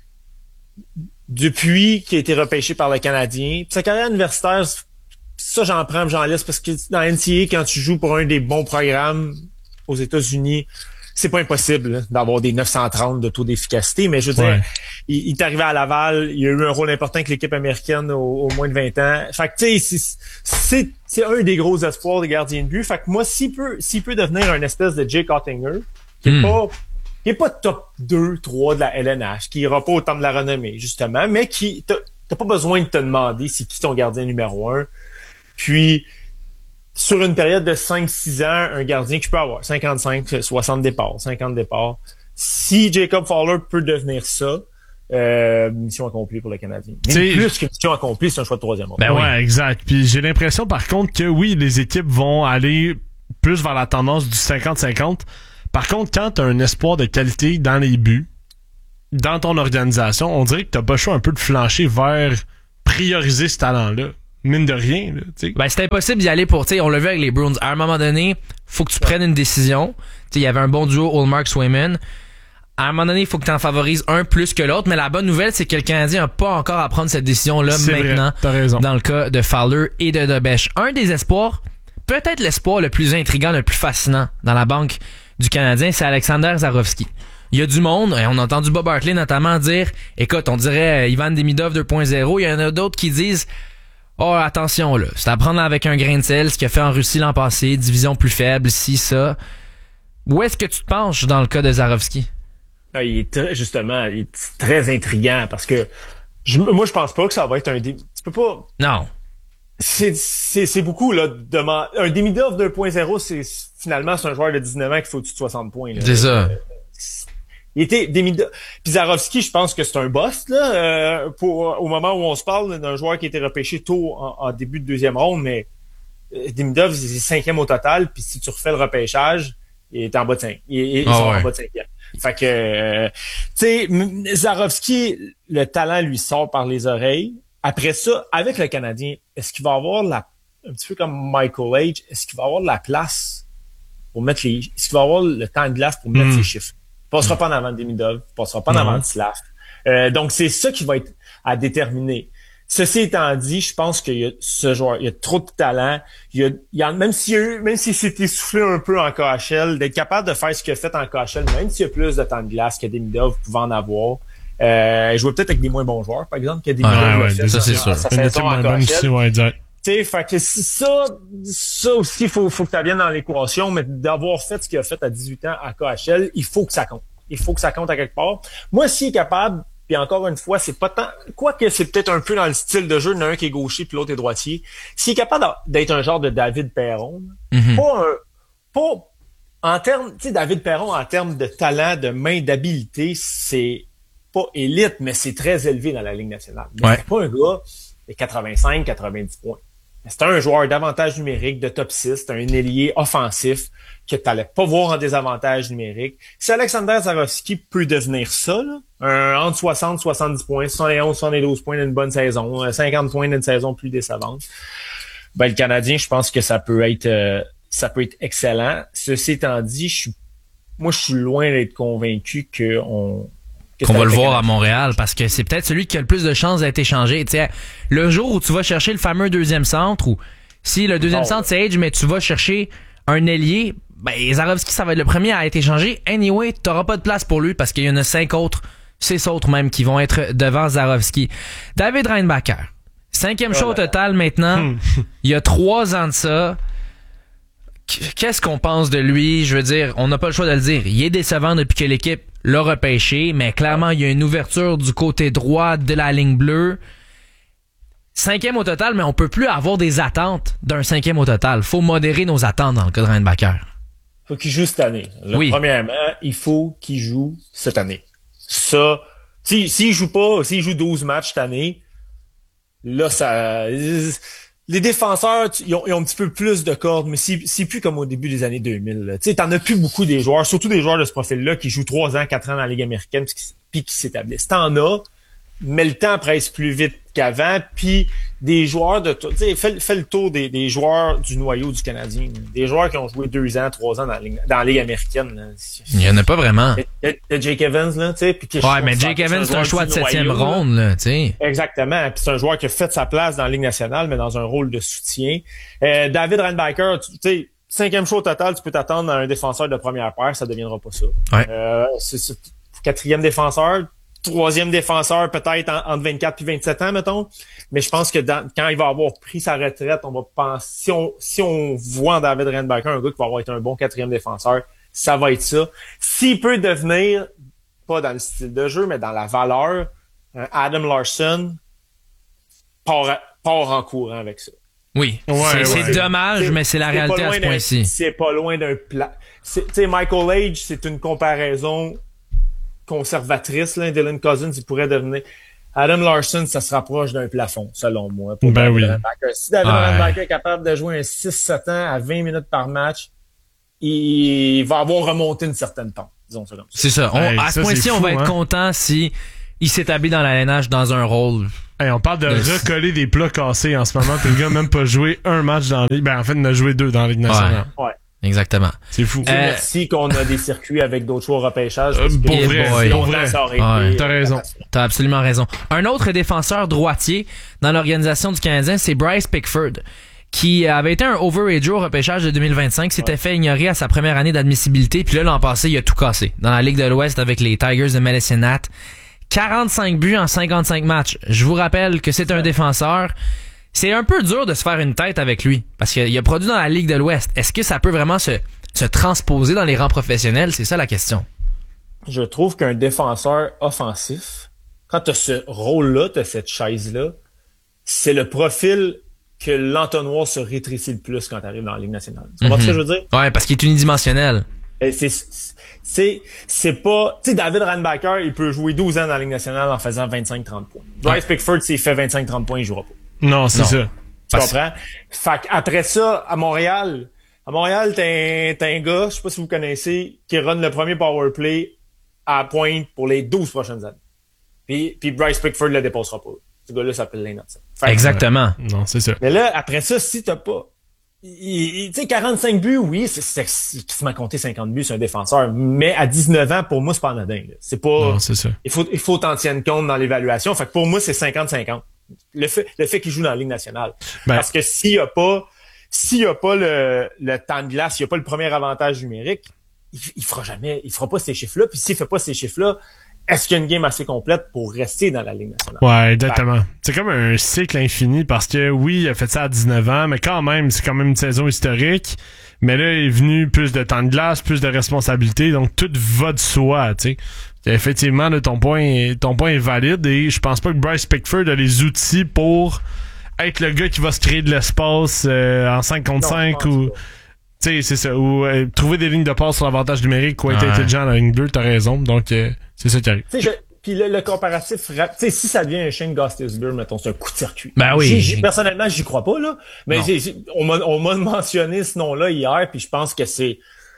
depuis qu'il a été repêché par le Canadien, sa carrière universitaire, ça, j'en prends, j'en laisse, parce que dans N C A A, quand tu joues pour un des bons programmes aux États-Unis, c'est pas impossible là, d'avoir des neuf cent trente de taux d'efficacité, mais je veux ouais. dire, il, il est arrivé à Laval, il a eu un rôle important avec l'équipe américaine au, au moins de vingt ans. Fait que, tu sais, c'est, c'est, c'est un des gros espoirs des gardiens de but. Fait que moi, s'il peut, s'il peut devenir un espèce de Jake Ottinger, qui est mm. pas, qui est pas top deux, trois de la L N H, qui ira pas au temps de la renommée, justement, mais qui, t'as, t'as pas besoin de te demander c'est qui ton gardien numéro un. Puis, sur une période de cinq six ans, un gardien que je peux avoir cinquante-cinq, soixante départs, cinquante départs, si Jacob Fowler peut devenir ça, euh, mission accomplie pour le Canadien. Même T'sais, plus que mission accomplie, c'est un choix de troisième ronde. Ben ouais, oui. Exact. Puis j'ai l'impression par contre que oui, les équipes vont aller plus vers la tendance du cinquante cinquante. Par contre, quand t'as un espoir de qualité dans les buts, dans ton organisation, on dirait que t'as pas le choix un peu de flancher vers prioriser ce talent-là. Mine de rien, là, tu sais. Ben, c'est impossible d'y aller pour, tu sais, on l'a vu avec les Bruins. À un moment donné, faut que tu prennes une décision. Tu sais, il y avait un bon duo Ullmark-Swayman. À un moment donné, il faut que tu en favorises un plus que l'autre. Mais la bonne nouvelle, c'est que le Canadien n'a pas encore à prendre cette décision-là c'est maintenant. Vrai, t'as raison. Dans le cas de Fowler et de Dobèche. Un des espoirs, peut-être l'espoir le plus intriguant, le plus fascinant dans la banque du Canadien, c'est Alexander Zarovski. Il y a du monde, et on a entendu Bob Hartley notamment dire, écoute, on dirait Ivan Demidov deux point zéro. Il y en a d'autres qui disent, oh, attention, là, c'est à prendre avec un grain de sel, ce qu'il a fait en Russie l'an passé, division plus faible, ci, ça. Où est-ce que tu te penches dans le cas de Zarovski? Ah, il est très, justement, il est très intriguant parce que je, moi, je pense pas que ça va être un... Dé... Tu peux pas... Non. C'est, c'est, c'est beaucoup, là. Demand... Un Demidov deux point zéro, c'est finalement, c'est un joueur de dix-neuf ans qui fait au-dessus de soixante points. Là. C'est ça. Euh, il était Demidov. Puis Zarovski, je pense que c'est un boss, là, euh, pour, au moment où on se parle d'un joueur qui a été repêché tôt en, en début de deuxième ronde, mais euh, Demidov, c'est cinquième au total, puis si tu refais le repêchage, il est en bas de cinq. Il, il, oh, ils sont ouais. en bas de cinquième. Fait que, euh, tu sais, Zarovski, le talent lui sort par les oreilles. Après ça, avec le Canadien, est-ce qu'il va avoir la, un petit peu comme Michael Age, est-ce qu'il va avoir la place pour mettre les, est-ce qu'il va avoir le temps de glace pour mettre mm. ses chiffres? Il passera pas en avant de Demidov, il passera pas en avant de Slav. Euh, donc c'est ça qui va être à déterminer. Ceci étant dit, je pense qu'il y a ce joueur, il y a trop de talent. Il y a, il y a même s'il y a eu, même s'il s'est essoufflé un peu en K H L, d'être capable de faire ce qu'il a fait en K H L, même s'il y a plus de temps de glace que Demidov pouvait en avoir. Euh, jouer peut-être avec des moins bons joueurs, par exemple, que Demidov ah, l'a ouais, fait ça, c'est sûr. sa saison en K H L. Ouais, tu sais, fait que ça, ça aussi, faut, faut que ça vienne dans l'équation, mais d'avoir fait ce qu'il a fait à dix-huit ans à K H L, il faut que ça compte. Il faut que ça compte à quelque part. Moi, s'il est capable, puis encore une fois, c'est pas tant, quoique c'est peut-être un peu dans le style de jeu, il y en a un qui est gaucher puis l'autre est droitier. S'il est capable d'être un genre de David Perron, mm-hmm. pas un, pas, en termes, tu sais, David Perron, en termes de talent, de main, d'habileté, c'est pas élite, mais c'est très élevé dans la Ligue nationale. Mais ouais. c'est pas un gars de quatre-vingt-cinq, quatre-vingt-dix points. C'est un joueur d'avantage numérique, de top six, c'est un ailier offensif que tu n'allais pas voir en désavantage numérique. Si Alexander Zarovski peut devenir ça, là, un entre soixante et soixante-dix points, soixante et onze soixante-douze points d'une bonne saison, cinquante points d'une saison plus décevante, ben le Canadien, je pense que ça peut être euh, ça peut être excellent. Ceci étant dit, je suis moi je suis loin d'être convaincu que on qu'on va le voir à Montréal parce que c'est peut-être celui qui a le plus de chances d'être échangé. Tu sais, le jour où tu vas chercher le fameux deuxième centre ou si le deuxième oh. centre c'est Age mais tu vas chercher un ailier, ben Zarovski ça va être le premier à être échangé. Anyway, t'auras pas de place pour lui parce qu'il y en a cinq autres, six autres même qui vont être devant Zarovski. David Reinbacher, cinquième show au total maintenant. Il y a trois ans de ça. Qu'est-ce qu'on pense de lui? Je veux dire, on n'a pas le choix de le dire. Il est décevant depuis que l'équipe l'a repêché, mais clairement, il y a une ouverture du côté droit de la ligne bleue. Cinquième au total, mais on peut plus avoir des attentes d'un cinquième au total. Faut modérer nos attentes dans le cas de Reinbacher. Faut qu'il joue cette année. Là, oui. Premièrement, il faut qu'il joue cette année. Ça, s'il si, joue pas, s'il joue douze matchs cette année, là, ça... Les défenseurs, ils ont, ils ont un petit peu plus de cordes, mais c'est, c'est plus comme au début des années deux mille. Tu sais, t'en as plus beaucoup des joueurs, surtout des joueurs de ce profil-là qui jouent trois ans, quatre ans dans la Ligue américaine puis qui s'établissent. T'en as, mais le temps presse plus vite qu'avant, puis des joueurs de... Tu sais, fais, fais le tour des, des joueurs du noyau du Canadien. Des joueurs qui ont joué deux ans, trois ans dans la Ligue, dans la Ligue américaine. Là. Il y en a pas vraiment. Il y a Jake Evans, là, tu sais. Ouais, mais Jake Evans, c'est un choix de septième ronde, là, tu sais. Exactement. Puis c'est un joueur qui a fait sa place dans la Ligue nationale, mais dans un rôle de soutien. Euh, David Reinbacher, tu sais, cinquième choix au total, tu peux t'attendre à un défenseur de première paire, ça deviendra pas ça. Ouais. Euh, c'est, c'est quatrième défenseur, troisième défenseur peut-être en, entre vingt-quatre puis vingt-sept ans, mettons. Mais je pense que dans, quand il va avoir pris sa retraite, on va penser, si on, si on voit en David Reinbacher un gars qui va avoir été un bon quatrième défenseur, ça va être ça. S'il peut devenir, pas dans le style de jeu, mais dans la valeur, un Adam Larson part, part en courant avec ça. Oui. Ouais, c'est, ouais. c'est dommage, c'est, mais c'est la c'est réalité à ce point-ci. C'est pas loin d'un plat. Tu sais, Michael Age, c'est une comparaison conservatrice, là, Dylan Cousins, il pourrait devenir... Adam Larson, ça se rapproche d'un plafond, selon moi. Pour ben David oui. Ranbacker. Si David Ouais. Ranbacker est capable de jouer un six sept ans à vingt minutes par match, il va avoir remonté une certaine pente, disons ça comme ça. C'est ça. On, Hey, à ça, ce point-ci, c'est on fou, va être hein? content si il s'établit dans la L N H dans un rôle. Hey, on parle de Le- recoller des plats cassés en ce moment, puis le gars a même pas joué un match dans la Ligue. Ben, en fait, il en a joué deux dans la Ligue nationale. Ouais. Exactement. C'est fou. Dieu merci qu'on a des circuits avec d'autres choix au repêchage. parce Euh, que pour si vrai, longtemps, pour vrai. ça aurait Ouais. été, T'as euh, raison. catastrophique. T'as absolument raison. Un autre défenseur droitier dans l'organisation du Canadien, c'est Bryce Pickford, qui avait été un overage au repêchage de deux mille vingt-cinq, s'était fait ignorer à sa première année d'admissibilité, puis là, l'an passé, il a tout cassé. Dans la Ligue de l'Ouest avec les Tigers de Medicine Hat. quarante-cinq buts en cinquante-cinq matchs. Je vous rappelle que c'est un défenseur. C'est un peu dur de se faire une tête avec lui, parce qu'il a produit dans la Ligue de l'Ouest. Est-ce que ça peut vraiment se, se transposer dans les rangs professionnels? C'est ça la question. Je trouve qu'un défenseur offensif, quand tu as ce rôle-là, tu as cette chaise-là, c'est le profil que l'entonnoir se rétrécit le plus quand tu arrives dans la Ligue nationale. Tu comprends Mhm. ce que je veux dire? Ouais, parce qu'il est unidimensionnel. Et C'est, c'est, c'est pas, tu sais, David Ranbacker, il peut jouer douze ans dans la Ligue nationale en faisant vingt-cinq trente points. Bryce Pickford, s'il fait vingt-cinq trente points, il jouera pas. Non, c'est Non. ça. Tu Parce- comprends? Fait qu'après ça, à Montréal, à Montréal, t'as un, t'as un gars, je sais pas si vous connaissez, qui run le premier power play à pointe pour les douze prochaines années. Puis, puis Bryce Pickford le dépassera pas. Ce gars-là s'appelle Lane Hudson. Fait que- Exactement. Non, c'est ça. Mais là, après ça, si t'as pas... il- il- Tu sais, quarante-cinq buts, oui, c'est, c'est, c'est qui se m'a compté cinquante buts, c'est un défenseur. Mais à dix-neuf ans, pour moi, c'est pas anodin. Là. C'est pas... Non, c'est ça. Il faut, il faut t'en tienne compte dans l'évaluation. Fait que pour moi, c'est cinquante cinquante. Le fait, le fait qu'il joue dans la Ligue nationale. Ben- Parce que s'il y a pas, s'il y a pas le, le temps de glace, s'il y a pas le premier avantage numérique, il, il fera jamais, il fera pas ces chiffres-là. Puis s'il fait pas ces chiffres-là, est-ce qu'il y a une game assez complète pour rester dans la Ligue nationale? Ouais, exactement. C'est comme un cycle infini parce que oui, il a fait ça à dix-neuf ans, mais quand même, c'est quand même une saison historique. Mais là, il est venu plus de temps de glace, plus de responsabilités, donc tout va de soi, tu sais. Effectivement, là, ton point, est- ton point est valide et je pense pas que Bryce Pickford a les outils pour être le gars qui va se créer de l'espace euh, en cinq contre cinq ou... Tu sais, c'est ça. Ou euh, trouver des lignes de passe sur l'avantage numérique ou être Ouais. intelligent dans la ligne bleue, t'as raison. Donc, euh, c'est ça qui arrive. Tu sais, je- puis le, le comparatif, rap- tu sais, si ça devient un Shane Gostisbehere, mettons, c'est un coup de circuit. Ben oui. J'y- j'y- personnellement, j'y crois pas, là. Mais Non. j'ai- j'ai- on m'a, on m'a mentionné ce nom-là hier, puis je pense que c'est,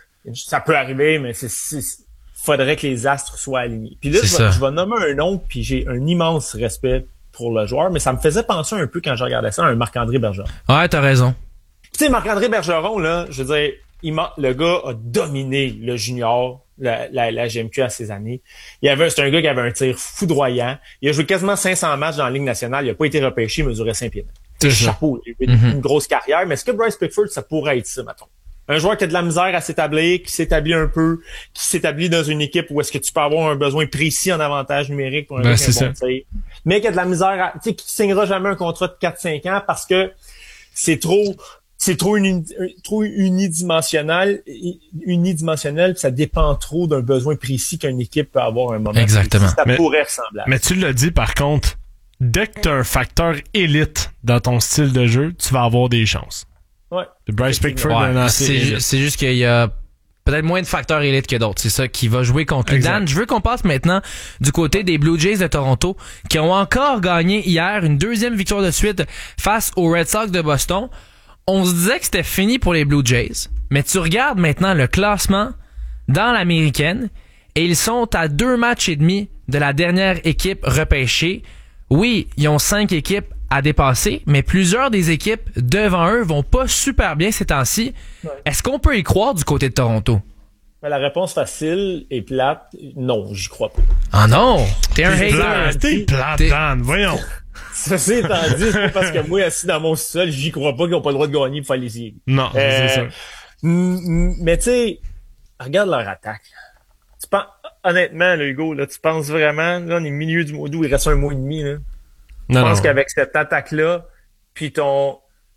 ça peut arriver, mais c'est, c'est- faudrait que les astres soient alignés. Puis là, C'est je ça. vais, je vais nommer un nom, puis j'ai un immense respect pour le joueur, mais ça me faisait penser un peu quand je regardais ça à un Marc-André Bergeron. Ouais, t'as raison. Tu sais, Marc-André Bergeron, là, je veux dire, il m'a- le gars a dominé le junior, la, la, la G M Q à ses années. Il avait, c'est un gars qui avait un tir foudroyant. Il a joué quasiment cinq cents matchs dans la Ligue nationale. Il a pas été repêché, il mesurait cinq pieds. C'est C'est ça. chapeau. Il a eu Mhm. une grosse carrière. Mais est-ce que Bryce Pickford, ça pourrait être ça, mettons? Un joueur qui a de la misère à s'établir, qui s'établit un peu, qui s'établit dans une équipe où est-ce que tu peux avoir un besoin précis en avantage numérique pour un Ben, gars qui a c'est un bon ça. tir. Mais qui a de la misère à, tu sais, qui signera jamais un contrat de quatre cinq ans parce que c'est trop, c'est trop, uni, trop unidimensionnel, unidimensionnel, puis ça dépend trop d'un besoin précis qu'une équipe peut avoir à un moment. Exactement. précis. Ça Mais- pourrait ressembler à ça. Mais tu l'as dit, par contre, dès que t'as un facteur élite dans ton style de jeu, tu vas avoir des chances. Ouais. Le Bryce Pickford Ouais, a lancé c'est, ju- élite. c'est juste qu'il y a peut-être moins de facteurs élites que d'autres. C'est ça qui va jouer contre lui. Exact. Dan, je veux qu'on passe maintenant du côté des Blue Jays de Toronto qui ont encore gagné hier une deuxième victoire de suite face aux Red Sox de Boston. On se disait que c'était fini pour les Blue Jays, mais tu regardes maintenant le classement dans l'américaine et ils sont à deux matchs et demi de la dernière équipe repêchée. Oui, ils ont cinq équipes à dépasser, mais plusieurs des équipes devant eux vont pas super bien ces temps-ci. Ouais. Est-ce qu'on peut y croire du côté de Toronto? Mais la réponse facile et plate, non, j'y crois pas. Ah non! T'es un T'es hater! plate, t'es plate, T'es- Dan, voyons. Ceci étant dit, c'est pas parce que moi, assis dans mon sol, j'y crois pas qu'ils ont pas le droit de gagner pour faire les séries. Non, c'est ça. Euh, m- m- mais tu sais, regarde leur attaque. Tu penses, honnêtement, là, Hugo, là, tu penses vraiment, là, on est milieu du mois d'août, il reste un mois et demi, là. Je Non, pense non. qu'avec cette attaque-là, puis ton...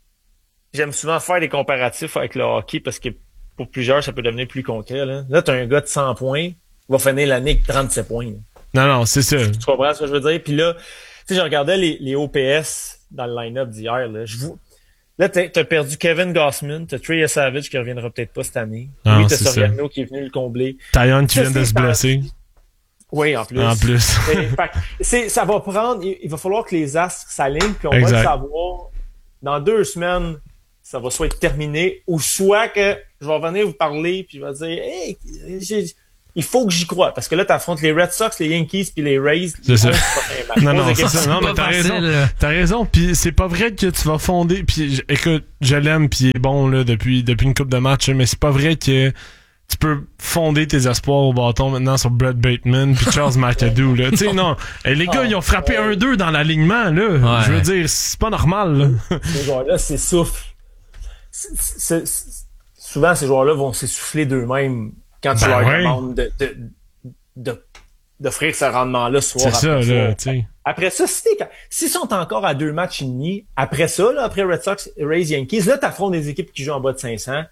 J'aime souvent faire des comparatifs avec le hockey parce que pour plusieurs, ça peut devenir plus concret. Là, là t'as un gars de cent points, il va finir l'année avec trente-sept points. Là. Non, non, c'est ça. Tu comprends ce que je veux dire? Puis là, tu sais, je regardais les, les O P S dans le line-up d'hier. Là, je vous... là t'as, t'as perdu Kevin Gossman, t'as Trey Savage qui reviendra peut-être pas cette année. Non, oui, t'as c'est ça. Soriano qui est venu le combler. Taillon qui vient de Ceci se étant blesser. dit- Oui, en plus. En plus. Et, fait, c'est, ça va prendre, il, il va falloir que les astres s'alignent, puis on exact. va le savoir dans deux semaines, ça va soit être terminé, ou soit que je vais venir vous parler, puis je vais dire, hey, j'ai, il faut que j'y croie, parce que là, t'affrontes les Red Sox, les Yankees, puis les Rays. C'est ça. Match, non, non, c'est ça. Non, mais t'as facile, raison. là. T'as raison. Puis c'est pas vrai que tu vas fonder. Puis écoute, je l'aime, puis il est bon là depuis depuis une couple de matchs, mais c'est pas vrai que tu peux fonder tes espoirs au bâton maintenant sur Brett Bateman puis Charles McAdoo là. Tu sais non, et les gars, ils ont frappé un deux dans l'alignement là. Ouais. Je veux dire, c'est pas normal là. Ces joueurs-là s'essoufflent. C'est, c'est, c'est, souvent, ces joueurs-là vont s'essouffler d'eux-mêmes quand tu Ben leur ouais. demandes de, de, de, d'offrir ce rendement-là soir C'est après ça soir. là, tu sais. Après ça, si t'es, s'ils sont encore à deux matchs et demi, après ça, là, après Red Sox, Rays, Yankees, là, t'affrontes des équipes qui jouent en bas de cinq cents.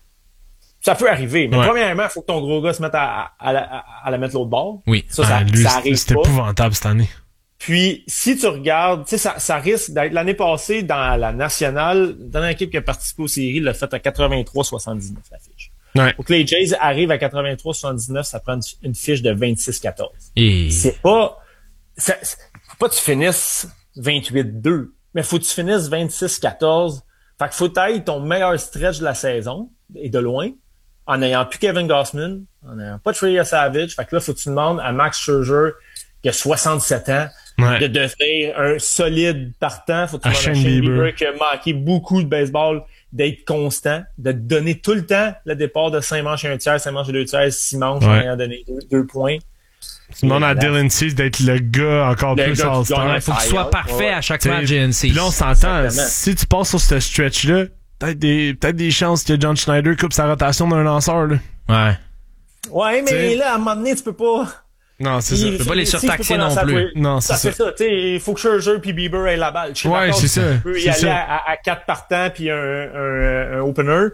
Ça peut arriver. Mais Ouais. premièrement, il faut que ton gros gars se mette à, à, à, la, à la mettre l'autre bord. Oui. Ça, ça, Ah, lui, ça c'est- arrive c'était pas. épouvantable cette année. Puis, si tu regardes, tu sais, ça, ça risque d'être l'année passée dans la nationale, dans l'équipe qui a participé aux séries, l'a fait à quatre-vingt-trois soixante-dix-neuf, la fiche. Ouais. Pour que les Jays arrivent à quatre-vingt-trois soixante-dix-neuf, ça prend une, une fiche de vingt-six quatorze. Et... C'est pas, ça, c'est- faut pas que tu finisses vingt-huit deux, mais faut que tu finisses vingt-six quatorze. Fait que faut que t'ailles ton meilleur stretch de la saison, et de loin, en n'ayant plus Kevin Gausman, en n'ayant pas Trey Savage. Fait que là, faut que tu demandes à Max Scherzer, qui a soixante-sept ans, Ouais. de devenir un solide partant. Faut que tu À demandes à Shane Shane Bieber. Bieber, qui a manqué beaucoup de baseball, d'être constant, de te donner tout le temps le départ de cinq manches et un tiers, cinq manches et deux tiers, six manches, Ouais. en ayant donné deux, deux points. Tu demandes à Et là- Dylan Cease d'être le gars encore Le plus gars qui all-star. gagne Il faut que tu sois parfait à chaque T'sais, match, J N C. Puis là, on s'entend, Exactement. si tu passes sur ce stretch-là, peut-être des, peut-être des chances que John Schneider coupe sa rotation d'un lanceur, là. Ouais. Ouais, mais T'sais. là, à un moment donné, tu peux pas... Non, c'est ça. Il- Tu peux pas les si- si surtaxer tu peux pas non lancer à plus. tous les- Non, c'est ça ça. fait ça, tu sais, il faut que Scherzer puis Bieber aient la balle. Je suis Ouais, d'accord c'est que ça, Tu peux y c'est aller ça. à, à quatre partants puis un, un, un opener.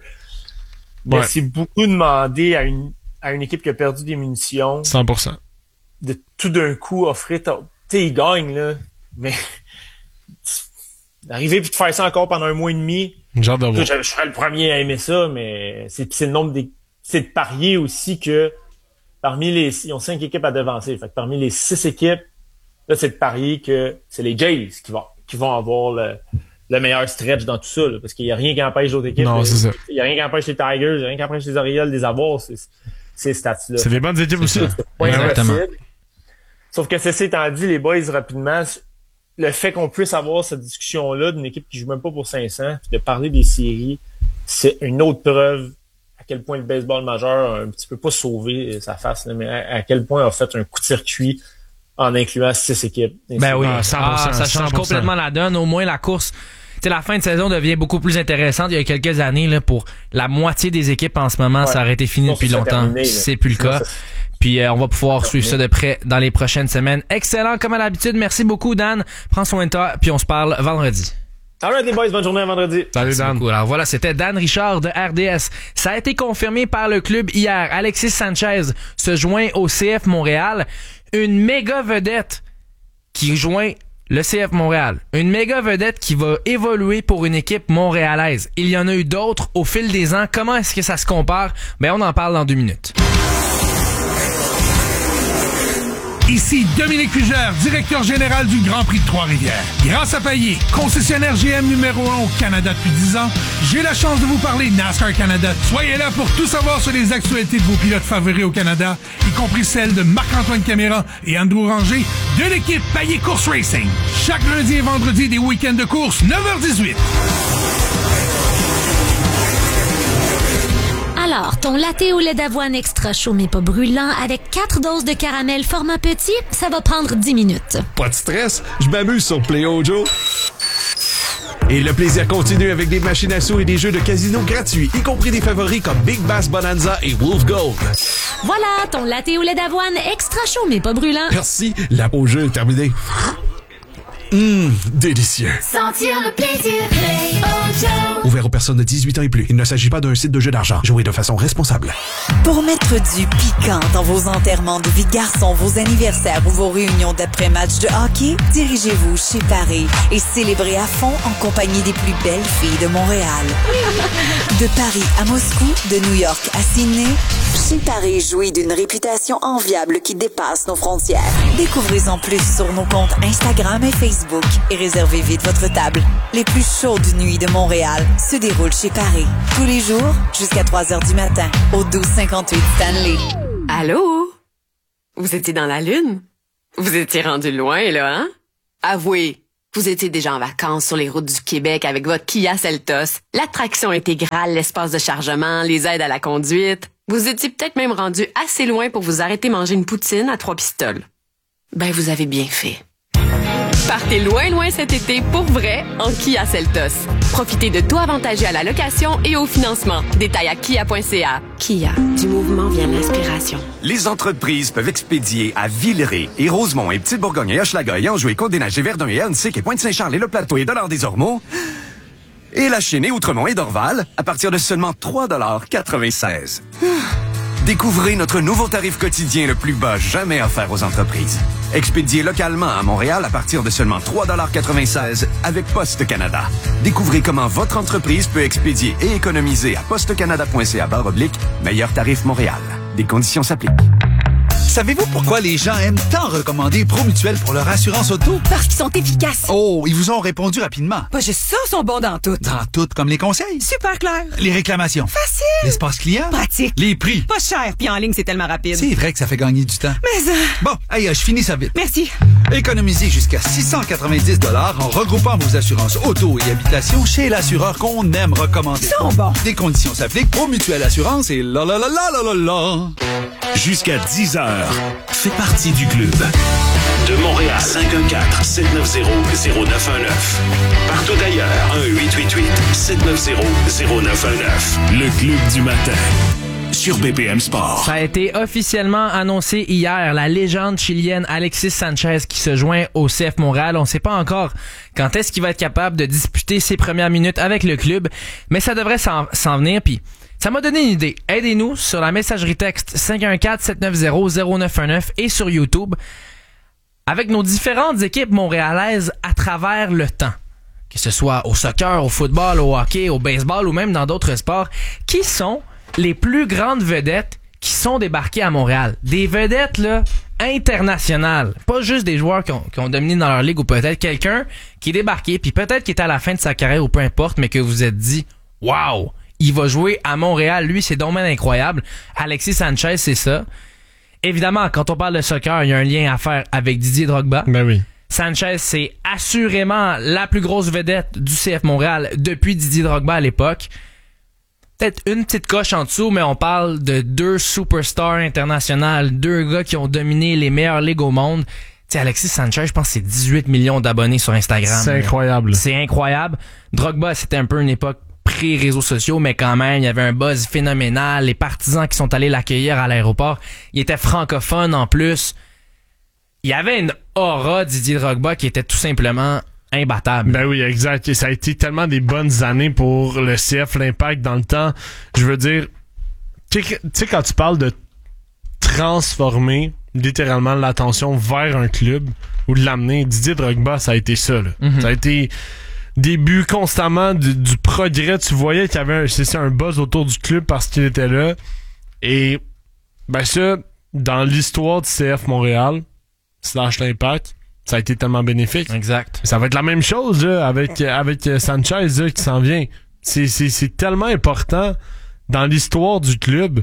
Mais Ouais. c'est beaucoup demandé à une, à une équipe qui a perdu des munitions cent pour cent. de tout d'un coup offrir... ta- Tu sais, ils gagnent, là, mais... D'arriver puis de faire ça encore pendant un mois et demi... J'ai hâte de voir. Je, je serais le premier à aimer ça, mais c'est, c'est le nombre des... C'est de parier aussi que parmi les... Ils ont cinq équipes à devancer. Fait que parmi les six équipes, là, c'est de parier que c'est les Jays qui vont, qui vont avoir le, le meilleur stretch dans tout ça, là, parce qu'il y a rien qui empêche d'autres équipes. Non, de- c'est ça. Il y a rien qui empêche les Tigers, il y a rien qui empêche les Orioles des avoir ces, ces stats-là. C'est des bonnes équipes aussi. C'est pas Exactement. impossible. Sauf que ceci étant dit, les boys, rapidement, le fait qu'on puisse avoir cette discussion-là d'une équipe qui joue même pas pour cinq cents, puis de parler des séries, c'est une autre preuve à quel point le baseball majeur a un petit peu pas sauvé sa face, là, mais à, à quel point a fait un coup de circuit en incluant six équipes. Ben oui, Ah, cent pour cent, ah, ça change cent pour cent. complètement la donne. Au moins, la course, tu sais, la fin de saison devient beaucoup plus intéressante. Il y a quelques années, là, pour la moitié des équipes en ce moment, Ouais. ça aurait été fini Sinon, depuis ça serait longtemps. terminé, là. C'est plus le Sinon, cas. ça- Puis euh, on va pouvoir suivre ça de près dans les prochaines semaines. Excellent comme à l'habitude. Merci beaucoup, Dan. Prends soin de toi, puis on se parle vendredi. Alright les boys, bonne journée à vendredi. Salut, Merci Dan. beaucoup. Alors voilà, c'était Dan Richard de R D S. Ça a été confirmé par le club hier. Alexis Sanchez se joint au C F Montréal. Une méga vedette qui joint le C F Montréal. Une méga vedette qui va évoluer pour une équipe montréalaise. Il y en a eu d'autres au fil des ans. Comment est-ce que ça se compare? Ben, on en parle dans deux minutes. Ici Dominique Fugère, directeur général du Grand Prix de Trois-Rivières. Grâce à Payet, concessionnaire G M numéro un au Canada depuis dix ans, j'ai la chance de vous parler NASCAR Canada. Soyez là pour tout savoir sur les actualités de vos pilotes favoris au Canada, y compris celles de Marc-Antoine Caméra et Andrew Ranger de l'équipe Payet Course Racing. Chaque lundi et vendredi des week-ends de course, neuf heures dix-huit. Alors, ton latte au lait d'avoine extra chaud mais pas brûlant avec quatre doses de caramel format petit, ça va prendre dix minutes. Pas de stress, je m'amuse sur PlayOjo. Et le plaisir continue avec des machines à sous et des jeux de casino gratuits, y compris des favoris comme Big Bass Bonanza et Wolf Gold. Voilà, ton latte au lait d'avoine extra chaud mais pas brûlant. Merci, la pause jeu est terminée. Hum, délicieux. Sentir le plaisir, Play-O. Ouvert aux personnes de dix-huit ans et plus. Il ne s'agit pas d'un site de jeu d'argent. Jouez de façon responsable. Pour mettre du piquant dans vos enterrements de vie de garçon, vos anniversaires ou vos réunions d'après-match de hockey, dirigez-vous chez Paris et célébrez à fond en compagnie des plus belles filles de Montréal. De Paris à Moscou, de New York à Sydney, chez Paris jouit d'une réputation enviable qui dépasse nos frontières. Découvrez-en plus sur nos comptes Instagram et Facebook et réservez vite votre table. Les plus chaudes nuits de Montréal se déroulent chez Paris. Tous les jours, jusqu'à trois heures du matin, au douze cinquante-huit Stanley. Allô? Vous étiez dans la Lune? Vous étiez rendu loin, là, hein? Avouez, vous étiez déjà en vacances sur les routes du Québec avec votre Kia Seltos, l'attraction intégrale, l'espace de chargement, les aides à la conduite. Vous étiez peut-être même rendu assez loin pour vous arrêter manger une poutine à trois pistoles. Ben, vous avez bien fait. Partez loin, loin cet été pour vrai en Kia Seltos. Profitez de taux avantagés à la location et au financement. Détails à kia point c a. Kia, du mouvement vient l'inspiration. Les entreprises peuvent expédier à Villeray et Rosemont et Petite-Bourgogne et Hochelaga et Anjou et Côte-des-Neiges et Verdun et Annecy et Pointe-Saint-Charles et Le Plateau et Dollard-des-Ormeaux. Et la Chênaie, Outremont et Dorval à partir de seulement trois dollars quatre-vingt-seize. Découvrez notre nouveau tarif quotidien le plus bas jamais offert aux entreprises. Expédié localement à Montréal à partir de seulement trois dollars quatre-vingt-seize avec Poste Canada. Découvrez comment votre entreprise peut expédier et économiser à postecanada point c a barre oblique meilleur tarif Montréal. Des conditions s'appliquent. Savez-vous pourquoi les gens aiment tant recommander Promutuel pour leur assurance auto? Parce qu'ils sont efficaces. Oh, ils vous ont répondu rapidement. Pas juste ça, ils sont bons dans tout. Dans tout, comme les conseils. Super clair. Les réclamations. Facile. L'espace client. Pratique. Les prix. Pas cher, puis en ligne, c'est tellement rapide. C'est vrai que ça fait gagner du temps. Mais euh... Bon, hey, je finis ça vite. Merci. Économisez jusqu'à six cent quatre-vingt-dix dollars en regroupant vos assurances auto et habitation chez l'assureur qu'on aime recommander. Ils sont bons. Des conditions s'appliquent. Promutuel Assurance et la la la la la la la. Jusqu'à dix heures, fais partie du club. De Montréal, cinq un quatre, sept neuf zéro, zéro neuf un neuf. Partout ailleurs, un huit huit huit, sept neuf zéro, zéro neuf un neuf. Le club du matin. Sur B P M Sport. Ça a été officiellement annoncé hier, la légende chilienne Alexis Sanchez qui se joint au C F Montréal. On ne sait pas encore quand est-ce qu'il va être capable de disputer ses premières minutes avec le club, mais ça devrait s'en, s'en venir. Puis ça m'a donné une idée. Aidez-nous sur la messagerie texte cinq un quatre, sept neuf zéro, zéro neuf un neuf et sur YouTube avec nos différentes équipes montréalaises à travers le temps. Que ce soit au soccer, au football, au hockey, au baseball ou même dans d'autres sports. Qui sont les plus grandes vedettes qui sont débarquées à Montréal? Des vedettes, là, internationales. Pas juste des joueurs qui ont, qui ont dominé dans leur ligue ou peut-être quelqu'un qui est débarqué puis peut-être qui est à la fin de sa carrière ou peu importe, mais que vous vous êtes dit, wow! Il va jouer à Montréal. Lui, c'est domaine incroyable. Alexis Sanchez, c'est ça. Évidemment, quand on parle de soccer, il y a un lien à faire avec Didier Drogba. Ben oui. Sanchez, c'est assurément la plus grosse vedette du C F Montréal depuis Didier Drogba à l'époque. Peut-être une petite coche en dessous, mais on parle de deux superstars internationales, deux gars qui ont dominé les meilleures ligues au monde. Tu sais, Alexis Sanchez, je pense que c'est dix-huit millions d'abonnés sur Instagram. C'est incroyable. C'est incroyable. Drogba, c'était un peu une époque pré-réseaux sociaux, mais quand même, il y avait un buzz phénoménal. Les partisans qui sont allés l'accueillir à l'aéroport, il était francophone en plus. Il y avait une aura Didier Drogba qui était tout simplement imbattable. Ben oui, exact. Et ça a été tellement des bonnes années pour le C F, l'Impact dans le temps. Je veux dire, tu sais, quand tu parles de transformer littéralement l'attention vers un club ou de l'amener, Didier Drogba, ça a été ça, là. Mm-hmm. Ça a été des buts constamment, du, du progrès. Tu voyais qu'il y avait un, c'est ça, un buzz autour du club parce qu'il était là. Et ben ça, dans l'histoire du C F Montréal, slash l'Impact, ça a été tellement bénéfique. Exact. Ça va être la même chose là, avec, avec Sanchez là, qui s'en vient. C'est, c'est, c'est tellement important dans l'histoire du club.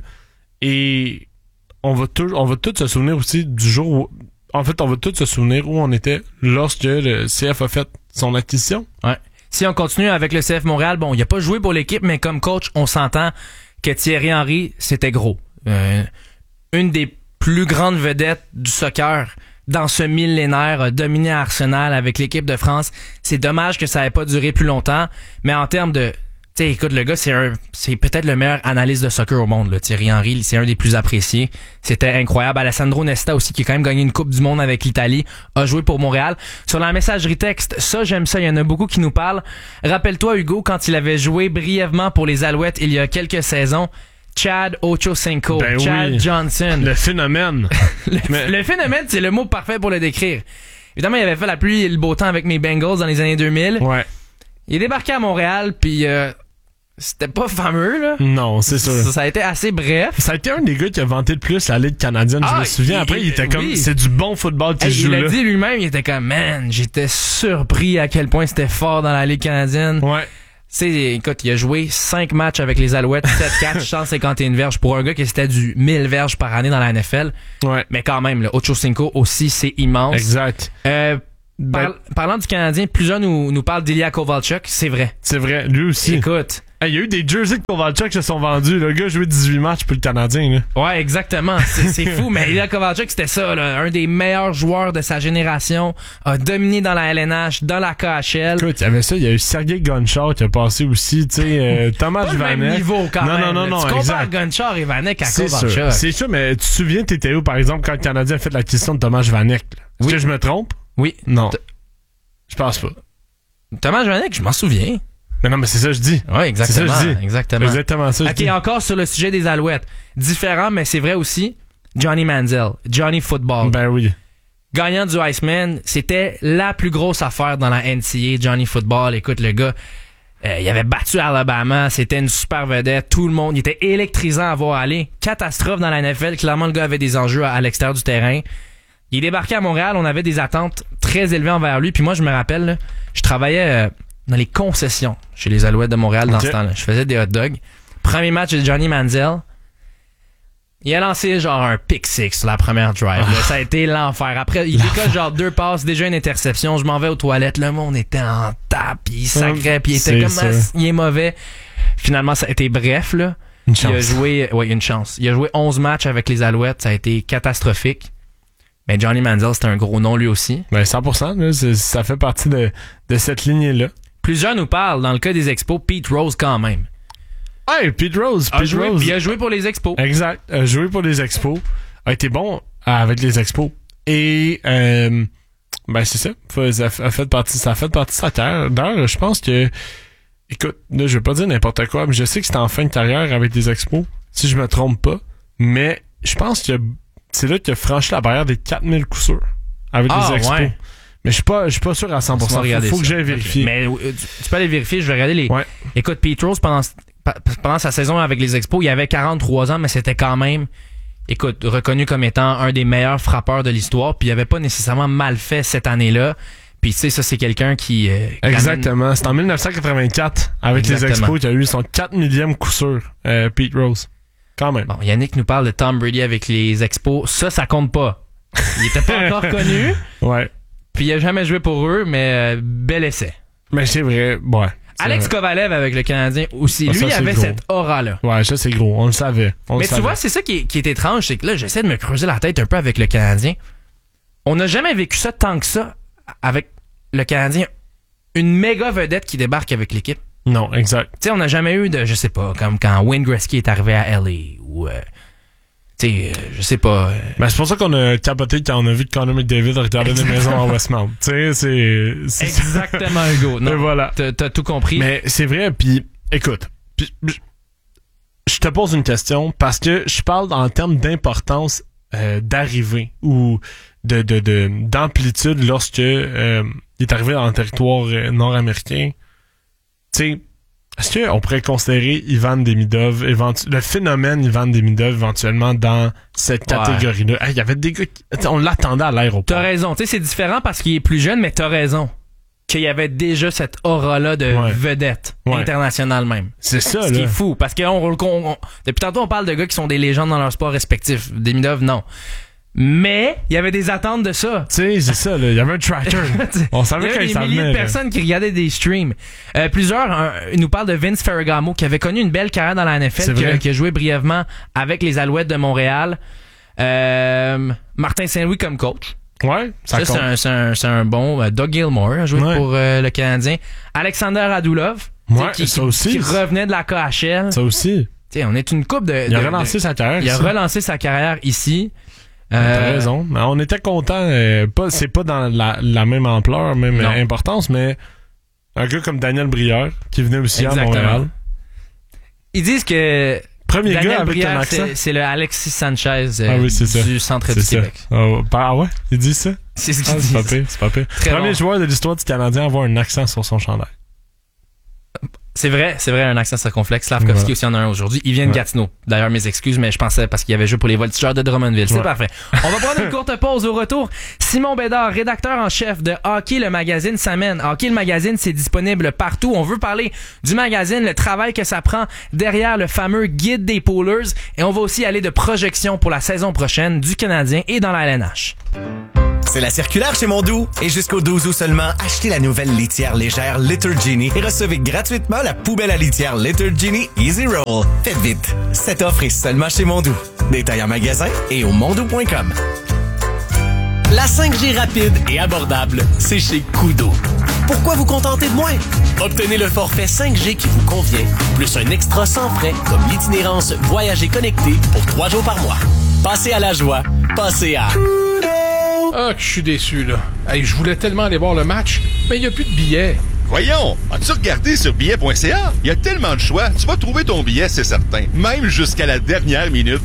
Et on va, tout, on va tous se souvenir aussi du jour où... En fait, on va tous se souvenir où on était lorsque le C F a fait son acquisition. Ouais. Si on continue avec le C F Montréal, bon, il a pas joué pour l'équipe, mais comme coach, on s'entend que Thierry Henry, c'était gros. Euh, une des plus grandes vedettes du soccer dans ce millénaire, a dominé Arsenal avec l'équipe de France. C'est dommage que ça ait pas duré plus longtemps, mais en termes de, tu Tu sais, écoute, le gars, c'est un, c'est peut-être le meilleur analyste de soccer au monde, là. Thierry Henry, c'est un des plus appréciés. C'était incroyable. Alessandro Nesta aussi, qui a quand même gagné une Coupe du Monde avec l'Italie, a joué pour Montréal. Sur la messagerie texte, ça, j'aime ça. Il y en a beaucoup qui nous parlent. Rappelle-toi, Hugo, quand il avait joué brièvement pour les Alouettes il y a quelques saisons, Chad Ochocinco, ben Chad oui. Johnson. Le phénomène. le, Mais... le phénomène, c'est le mot parfait pour le décrire. Évidemment, il avait fait la pluie et le beau temps avec mes Bengals dans les années deux mille. Ouais. Il est débarqué à Montréal, puis euh, c'était pas fameux, là. Non, c'est sûr. Ça, ça a été assez bref. Ça a été un des gars qui a vanté le plus la Ligue canadienne, ah, je me souviens. Après, il, il était comme, oui. c'est du bon football qui hey, joue il là. Il a dit lui-même, il était comme, man, j'étais surpris à quel point c'était fort dans la Ligue canadienne. Ouais. C'est, écoute, il a joué cinq matchs avec les Alouettes, sept catchs, cent cinquante et un verges pour un gars qui c'était du mille verges par année dans la N F L. Ouais. Mais quand même, le Ochocinco aussi, c'est immense. Exact. Euh, ben, par, parlant du Canadien, plusieurs nous, nous parlent d'Ilya Kovalchuk, c'est vrai. C'est vrai, lui aussi. Écoute. Il hey, y a eu des jerseys de Kovalchuk qui se sont vendus. Le gars a joué dix-huit matchs pour le Canadien. Là. Ouais, exactement. C'est, c'est fou, mais Ilya Kovalchuk, c'était ça. Là, un des meilleurs joueurs de sa génération. A dominé dans la L N H, dans la K H L. Écoute, il y avait ça. Il y a eu Sergei Gonchar qui a passé aussi. Tu sais, euh, Thomas Pas le Vanek. même niveau quand non, même. Non, non, non, tu non. compares Gonchar et Vanek à c'est Kovalchuk. Sûr, c'est sûr, mais tu te souviens, t'étais où, par exemple, quand le Canadien a fait l'acquisition de Thomas Vanek? Est-ce oui. que je me trompe? Oui. Non. Je pense pas. Thomas Vanek, je m'en souviens. Mais non, mais c'est ça que je dis. Oui, exactement. C'est ça que je dis. Exactement. Exactement ça. Ok, dis. encore sur le sujet des Alouettes. Différent, mais c'est vrai aussi. Johnny Manziel. Johnny Football. Ben oui. Gagnant du Iceman, c'était la plus grosse affaire dans la N C A A, Johnny Football. Écoute, le gars, euh, il avait battu Alabama. C'était une super vedette. Tout le monde, il était électrisant à voir aller. Catastrophe dans la N F L. Clairement, le gars avait des enjeux à, à l'extérieur du terrain. Il est débarqué à Montréal. On avait des attentes très élevées envers lui. Puis moi, je me rappelle, là, je travaillais... Euh, dans les concessions chez les Alouettes de Montréal dans okay. ce temps-là. Je faisais des hot dogs. Premier match de Johnny Manziel. Il a lancé genre un pick six sur la première drive. Là. Ça a été l'enfer. Après, il décolle genre deux passes, déjà une interception. Je m'en vais aux toilettes. Le monde était en tape, puis il sacrait, puis il était comme ah, il est mauvais. Finalement, ça a été bref, là. Une il chance. a joué, ouais, une chance. Il a joué onze matchs avec les Alouettes. Ça a été catastrophique. Mais Johnny Manziel, c'était un gros nom lui aussi. Ben cent pour cent, là, ça fait partie de, de cette lignée-là. Plusieurs nous parlent, dans le cas des Expos, Pete Rose quand même. Hey, Pete Rose, Pete a joué, Rose. Il a joué pour les Expos. Exact. A joué pour les Expos. A été bon avec les Expos. Et, euh, ben, c'est ça. Ça a fait partie, ça a fait partie de sa carrière. D'ailleurs, je pense que, écoute, là, je vais pas dire n'importe quoi, mais je sais que c'était en fin de carrière avec les Expos, si je me trompe pas. Mais, je pense que c'est là qu'il a franchi la barrière des quatre mille coups sûrs avec ah, les Expos. Ouais. Mais je suis pas, je suis pas sûr à cent pour cent. Faut, faut que j'aille vérifier. Okay. Mais euh, tu, tu peux aller vérifier, je vais regarder les... Ouais. Écoute, Pete Rose, pendant, pendant sa saison avec les Expos, il avait quarante-trois ans, mais c'était quand même, écoute, reconnu comme étant un des meilleurs frappeurs de l'histoire, puis il avait pas nécessairement mal fait cette année-là. Puis tu sais, ça, c'est quelqu'un qui... Euh, Exactement. C'est en dix-neuf cent quatre-vingt-quatre, avec Exactement. les Expos, qu'il a eu son quatre millième coup sûr, euh, Pete Rose. Quand même. Bon, Yannick nous parle de Tom Brady avec les Expos. Ça, ça compte pas. Il était pas encore connu. Ouais. Puis il a jamais joué pour eux, mais euh, bel essai. Mais c'est vrai, ouais. C'est Alex vrai. Kovalev avec le Canadien aussi. Ah, Lui, ça, il avait gros. cette aura-là. Ouais, ça c'est gros, on le savait. On mais le tu savait. vois, c'est ça qui est, qui est étrange, c'est que là, j'essaie de me creuser la tête un peu avec le Canadien. On n'a jamais vécu ça tant que ça avec le Canadien. Une méga vedette qui débarque avec l'équipe. Non, exact. Tu sais, on n'a jamais eu de, je sais pas, comme quand Wayne Gretzky est arrivé à L A ou... Euh, tu sais, euh, je sais pas. Euh... Ben, c'est pour ça qu'on a capoté quand on a vu que Connor McDavid regardait des maisons en Westmount. Tu sais, c'est, c'est... Exactement, Hugo. Non, et voilà. T'as, t'as tout compris. Mais c'est vrai, puis écoute, pis, je te pose une question parce que je parle en termes d'importance euh, d'arrivée ou de, de, de, d'amplitude lorsque euh, il est arrivé dans le territoire euh, nord-américain. Tu sais, est-ce qu'on pourrait considérer Ivan Demidov, éventu- le phénomène Ivan Demidov éventuellement dans cette catégorie-là? Il ouais. hey, y avait des gars qui, on l'attendait à l'aéroport. T'as raison. Tu sais, c'est différent parce qu'il est plus jeune, mais t'as raison. Qu'il y avait déjà cette aura-là de ouais. vedette ouais. internationale même. C'est ça, Ce là. qui est fou. Parce que on, on, on, depuis tantôt, on parle de gars qui sont des légendes dans leur sport respectif. Demidov, non. Mais il y avait des attentes de ça. Tu sais, c'est ça, là. Il y avait un tracker. On savait qu'il y avait des milliers de personnes qui regardaient des streams. Euh, plusieurs un, nous parlent de Vince Ferragamo, qui avait connu une belle carrière dans la N F L, qui a, qui a joué brièvement avec les Alouettes de Montréal. Euh, Martin Saint-Louis comme coach. Ouais, ça, ça c'est, un, c'est, un, c'est un bon. Euh, Doug Gilmour a joué ouais. pour euh, le Canadien. Alexander Radulov, Ouais, qui, ça qui, aussi. qui revenait de la K H L. Ça aussi. T'sais, on est une coupe de... Il a de, relancé de, sa carrière. Il a ici. relancé sa carrière ici. T'as Euh, raison. Mais on était contents. Euh, pas, c'est pas dans la, la même ampleur, même Non. importance, mais un gars comme Daniel Brière, qui venait aussi Exactement. à Montréal. Ils disent que Premier Daniel gars avec Brière, un accent. c'est, c'est le Alexis Sanchez euh, Ah oui, c'est ça. du centre C'est du ça. Québec. Oh, ah ouais? Il dit ça? C'est ce qu'il ah, dit. C'est pas pire, c'est pas pire. Très Premier bon. joueur de l'histoire du Canadien à avoir un accent sur son chandail. C'est vrai, c'est vrai, un accent circonflexe. Slavkovski Ouais. aussi en a un aujourd'hui. Il vient de Ouais. Gatineau. D'ailleurs, mes excuses, mais je pensais parce qu'il y avait jeu pour les Voltigeurs de Drummondville. C'est Ouais. parfait. On va prendre une courte pause au retour. Simon Bédard, rédacteur en chef de Hockey le magazine, s'amène. Hockey le magazine, c'est disponible partout. On veut parler du magazine, le travail que ça prend derrière le fameux guide des poolers. Et on va aussi aller de projections pour la saison prochaine du Canadien et dans la L N H. C'est la circulaire chez Mondou. Et jusqu'au douze août seulement, achetez la nouvelle litière légère Litter Genie et recevez gratuitement la poubelle à litière Litter Genie Easy Roll. Faites vite. Cette offre est seulement chez Mondou. Détail en magasin et au mondou point com. La cinq G rapide et abordable, c'est chez Kudo. Pourquoi vous contenter de moins? Obtenez le forfait cinq G qui vous convient, plus un extra sans frais comme l'itinérance Voyager connecté pour trois jours par mois. Passez à la joie. Passez à... Ah, que je suis déçu, là. Hey, je voulais tellement aller voir le match, mais il n'y a plus de billets. Voyons, as-tu regardé sur billet point c a? Il y a tellement de choix, tu vas trouver ton billet, c'est certain. Même jusqu'à la dernière minute.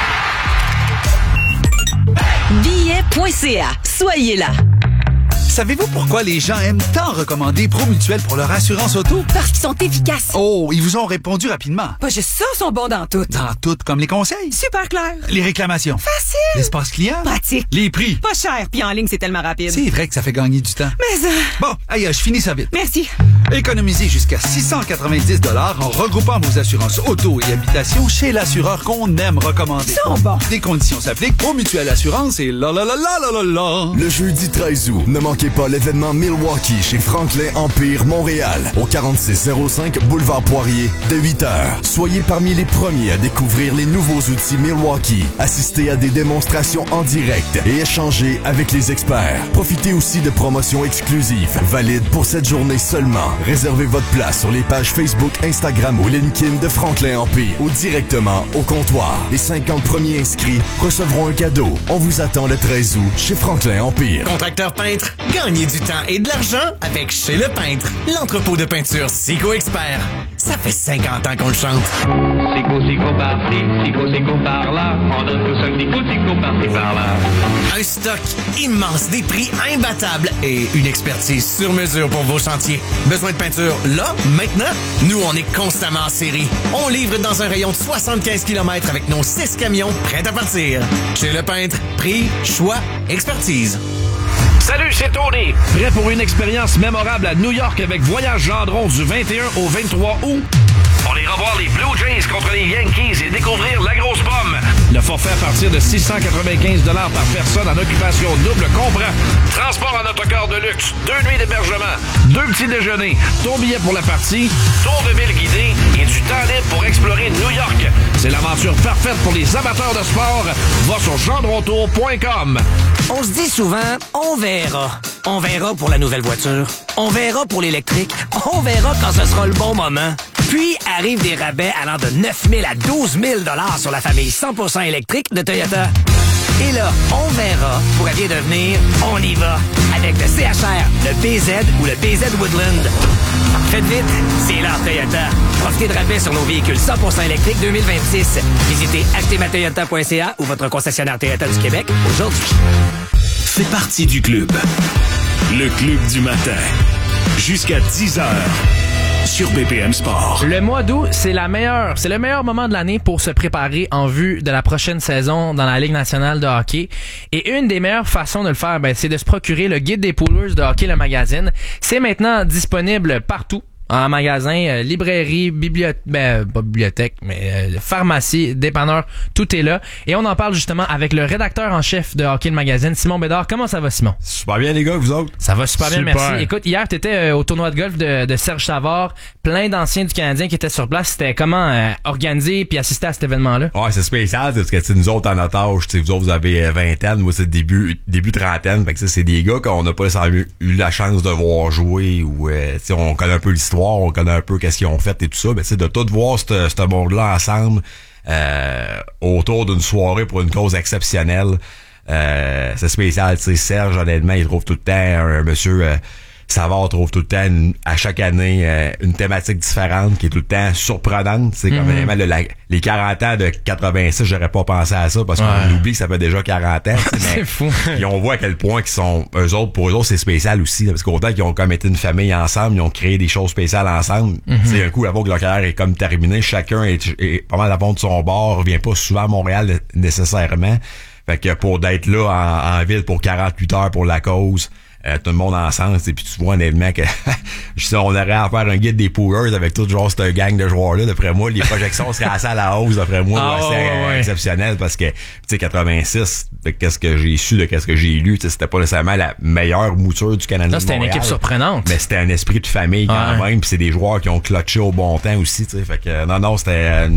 billet point c a. Soyez là. Savez-vous pourquoi les gens aiment tant recommander Promutuel pour leur assurance auto? Parce qu'ils sont efficaces. Oh, ils vous ont répondu rapidement. Pas juste ça, ils sont bons dans tout. Dans tout, comme les conseils. Super clair. Les réclamations. Facile. L'espace client. Pratique. Les prix. Pas cher, puis en ligne, c'est tellement rapide. C'est vrai que ça fait gagner du temps. Mais euh... Bon, aïe, je finis ça vite. Merci. Économisez jusqu'à six cent quatre-vingt-dix dollars en regroupant vos assurances auto et habitation chez l'assureur qu'on aime recommander. Ils sont bons. Des conditions s'appliquent. Promutuel Assurance et la la la la la la la. Le jeudi treize août, ne manquez pas l'événement Milwaukee chez Franklin Empire Montréal au quarante-six zéro cinq Boulevard Poirier dès huit heures. Soyez parmi les premiers à découvrir les nouveaux outils Milwaukee, assistez à des démonstrations en direct et échanger avec les experts. Profitez aussi de promotions exclusives, valides pour cette journée seulement. Réservez votre place sur les pages Facebook, Instagram ou LinkedIn de Franklin Empire ou directement au comptoir. Les cinquante premiers inscrits recevront un cadeau. On vous attend le treize août chez Franklin Empire. Contracteur peintre, gagnez du temps et de l'argent avec Chez le Peintre, l'entrepôt de peinture Sico Expert. Ça fait cinquante ans qu'on le chante. Sico, Sico par-ci, Sico, Sico par-là. On donne tous un petit coup de Sico par-ci, par-là. Un stock immense, des prix imbattables et une expertise sur mesure pour vos chantiers. Besoin de peinture là, maintenant? Nous, on est constamment en série. On livre dans un rayon de soixante-quinze kilomètres avec nos six camions prêts à partir. Chez le Peintre, prix, choix, expertise. Salut, c'est Tony. Prêt pour une expérience mémorable à New York avec Voyage Gendron du vingt et un au vingt-trois août? On ira voir les Blue Jays contre les Yankees et découvrir la grosse pomme. Le forfait à partir de six cent quatre-vingt-quinze dollars par personne en occupation double comprend transport en autocar de luxe, deux nuits d'hébergement, deux petits déjeuners, ton billet pour la partie, tour de ville guidé et du temps libre pour explorer New York. C'est l'aventure parfaite pour les amateurs de sport. Va sur gendrontour point com. On se dit souvent, on verra. On verra pour la nouvelle voiture. On verra pour l'électrique. On verra quand ce sera le bon moment. Puis arrivent des rabais allant de neuf mille à douze mille dollars sur la famille cent pour cent électrique de Toyota. Et là, on verra pourrait bien devenir on y va avec le C H R, le B Z ou le B Z Woodland. Faites vite, c'est l'heure Toyota. Profitez de rabais sur nos véhicules cent pour cent électriques deux mille vingt-six. Visitez acheter ma toyota point c a ou votre concessionnaire Toyota du Québec aujourd'hui. Fais partie du club. Le club du matin. Jusqu'à dix heures. Sur B P M Sport. Le mois d'août, c'est la meilleure, c'est le meilleur moment de l'année pour se préparer en vue de la prochaine saison dans la Ligue nationale de hockey. Et une des meilleures façons de le faire, ben, c'est de se procurer le guide des poolers de Hockey le magazine. C'est maintenant disponible partout. En magasin, euh, librairie, bibliothèque, ben, pas bibliothèque, mais euh, pharmacie, dépanneur, tout est là. Et on en parle justement avec le rédacteur en chef de Hockey le magazine, Simon Bédard. Comment ça va, Simon? Super bien, les gars, vous autres? Ça va super, Super. bien, merci. Écoute, hier, t'étais euh, au tournoi de golf de, de Serge Savard, plein d'anciens du Canadien qui étaient sur place. C'était comment euh, organiser puis assister à cet événement-là? Ouais, c'est spécial, parce que t'sais, nous autres en otage, t'sais, vous autres, vous avez vingtaine, moi c'est début début trentaine, fait que c'est des gars qu'on n'a pas nécessairement eu la chance de voir jouer ou euh, on connaît un peu l'histoire voir, on connaît un peu qu'est-ce qu'ils ont fait et tout ça, mais tu sais, de tout voir ce ce monde-là ensemble euh, autour d'une soirée pour une cause exceptionnelle, euh, c'est spécial. Tu sais, Serge, honnêtement, il trouve tout le temps un, un monsieur euh, Savard trouve tout le temps une, à chaque année euh, une thématique différente qui est tout le temps surprenante. C'est comme Mm-hmm. vraiment le, la, les quarante ans de quatre-vingt-six, j'aurais pas pensé à ça parce qu'on Ouais. oublie que ça fait déjà quarante ans. C'est fou. Et on voit à quel point qu'ils sont eux autres, pour eux autres, c'est spécial aussi. Là, parce qu'autant qu'ils ont comme été une famille ensemble, ils ont créé des choses spéciales ensemble. Mhm. C'est un coup, avant que leur carrière est comme terminée, chacun est, est pas mal à fond de son bord, revient pas souvent à Montréal nécessairement. Fait que pour d'être là en, en ville pour quarante-huit heures pour la cause, Euh, tout le monde ensemble, et puis tu vois honnêtement que je sais, on aurait à faire un guide des poolers avec tout genre cette gang de joueurs-là. D'après moi, les projections seraient assez à la hausse, d'après moi, Ah, assez ouais, ouais. exceptionnel parce que tu sais quatre-vingt-six, de qu'est-ce que j'ai su, de qu'est-ce que j'ai lu, tu sais, c'était pas nécessairement la meilleure mouture du Canadien. Là, c'était de une Montréal, équipe surprenante. mais c'était un esprit de famille quand Ouais. même, puis c'est des joueurs qui ont clutché au bon temps aussi, tu sais. Fait que non, non, c'était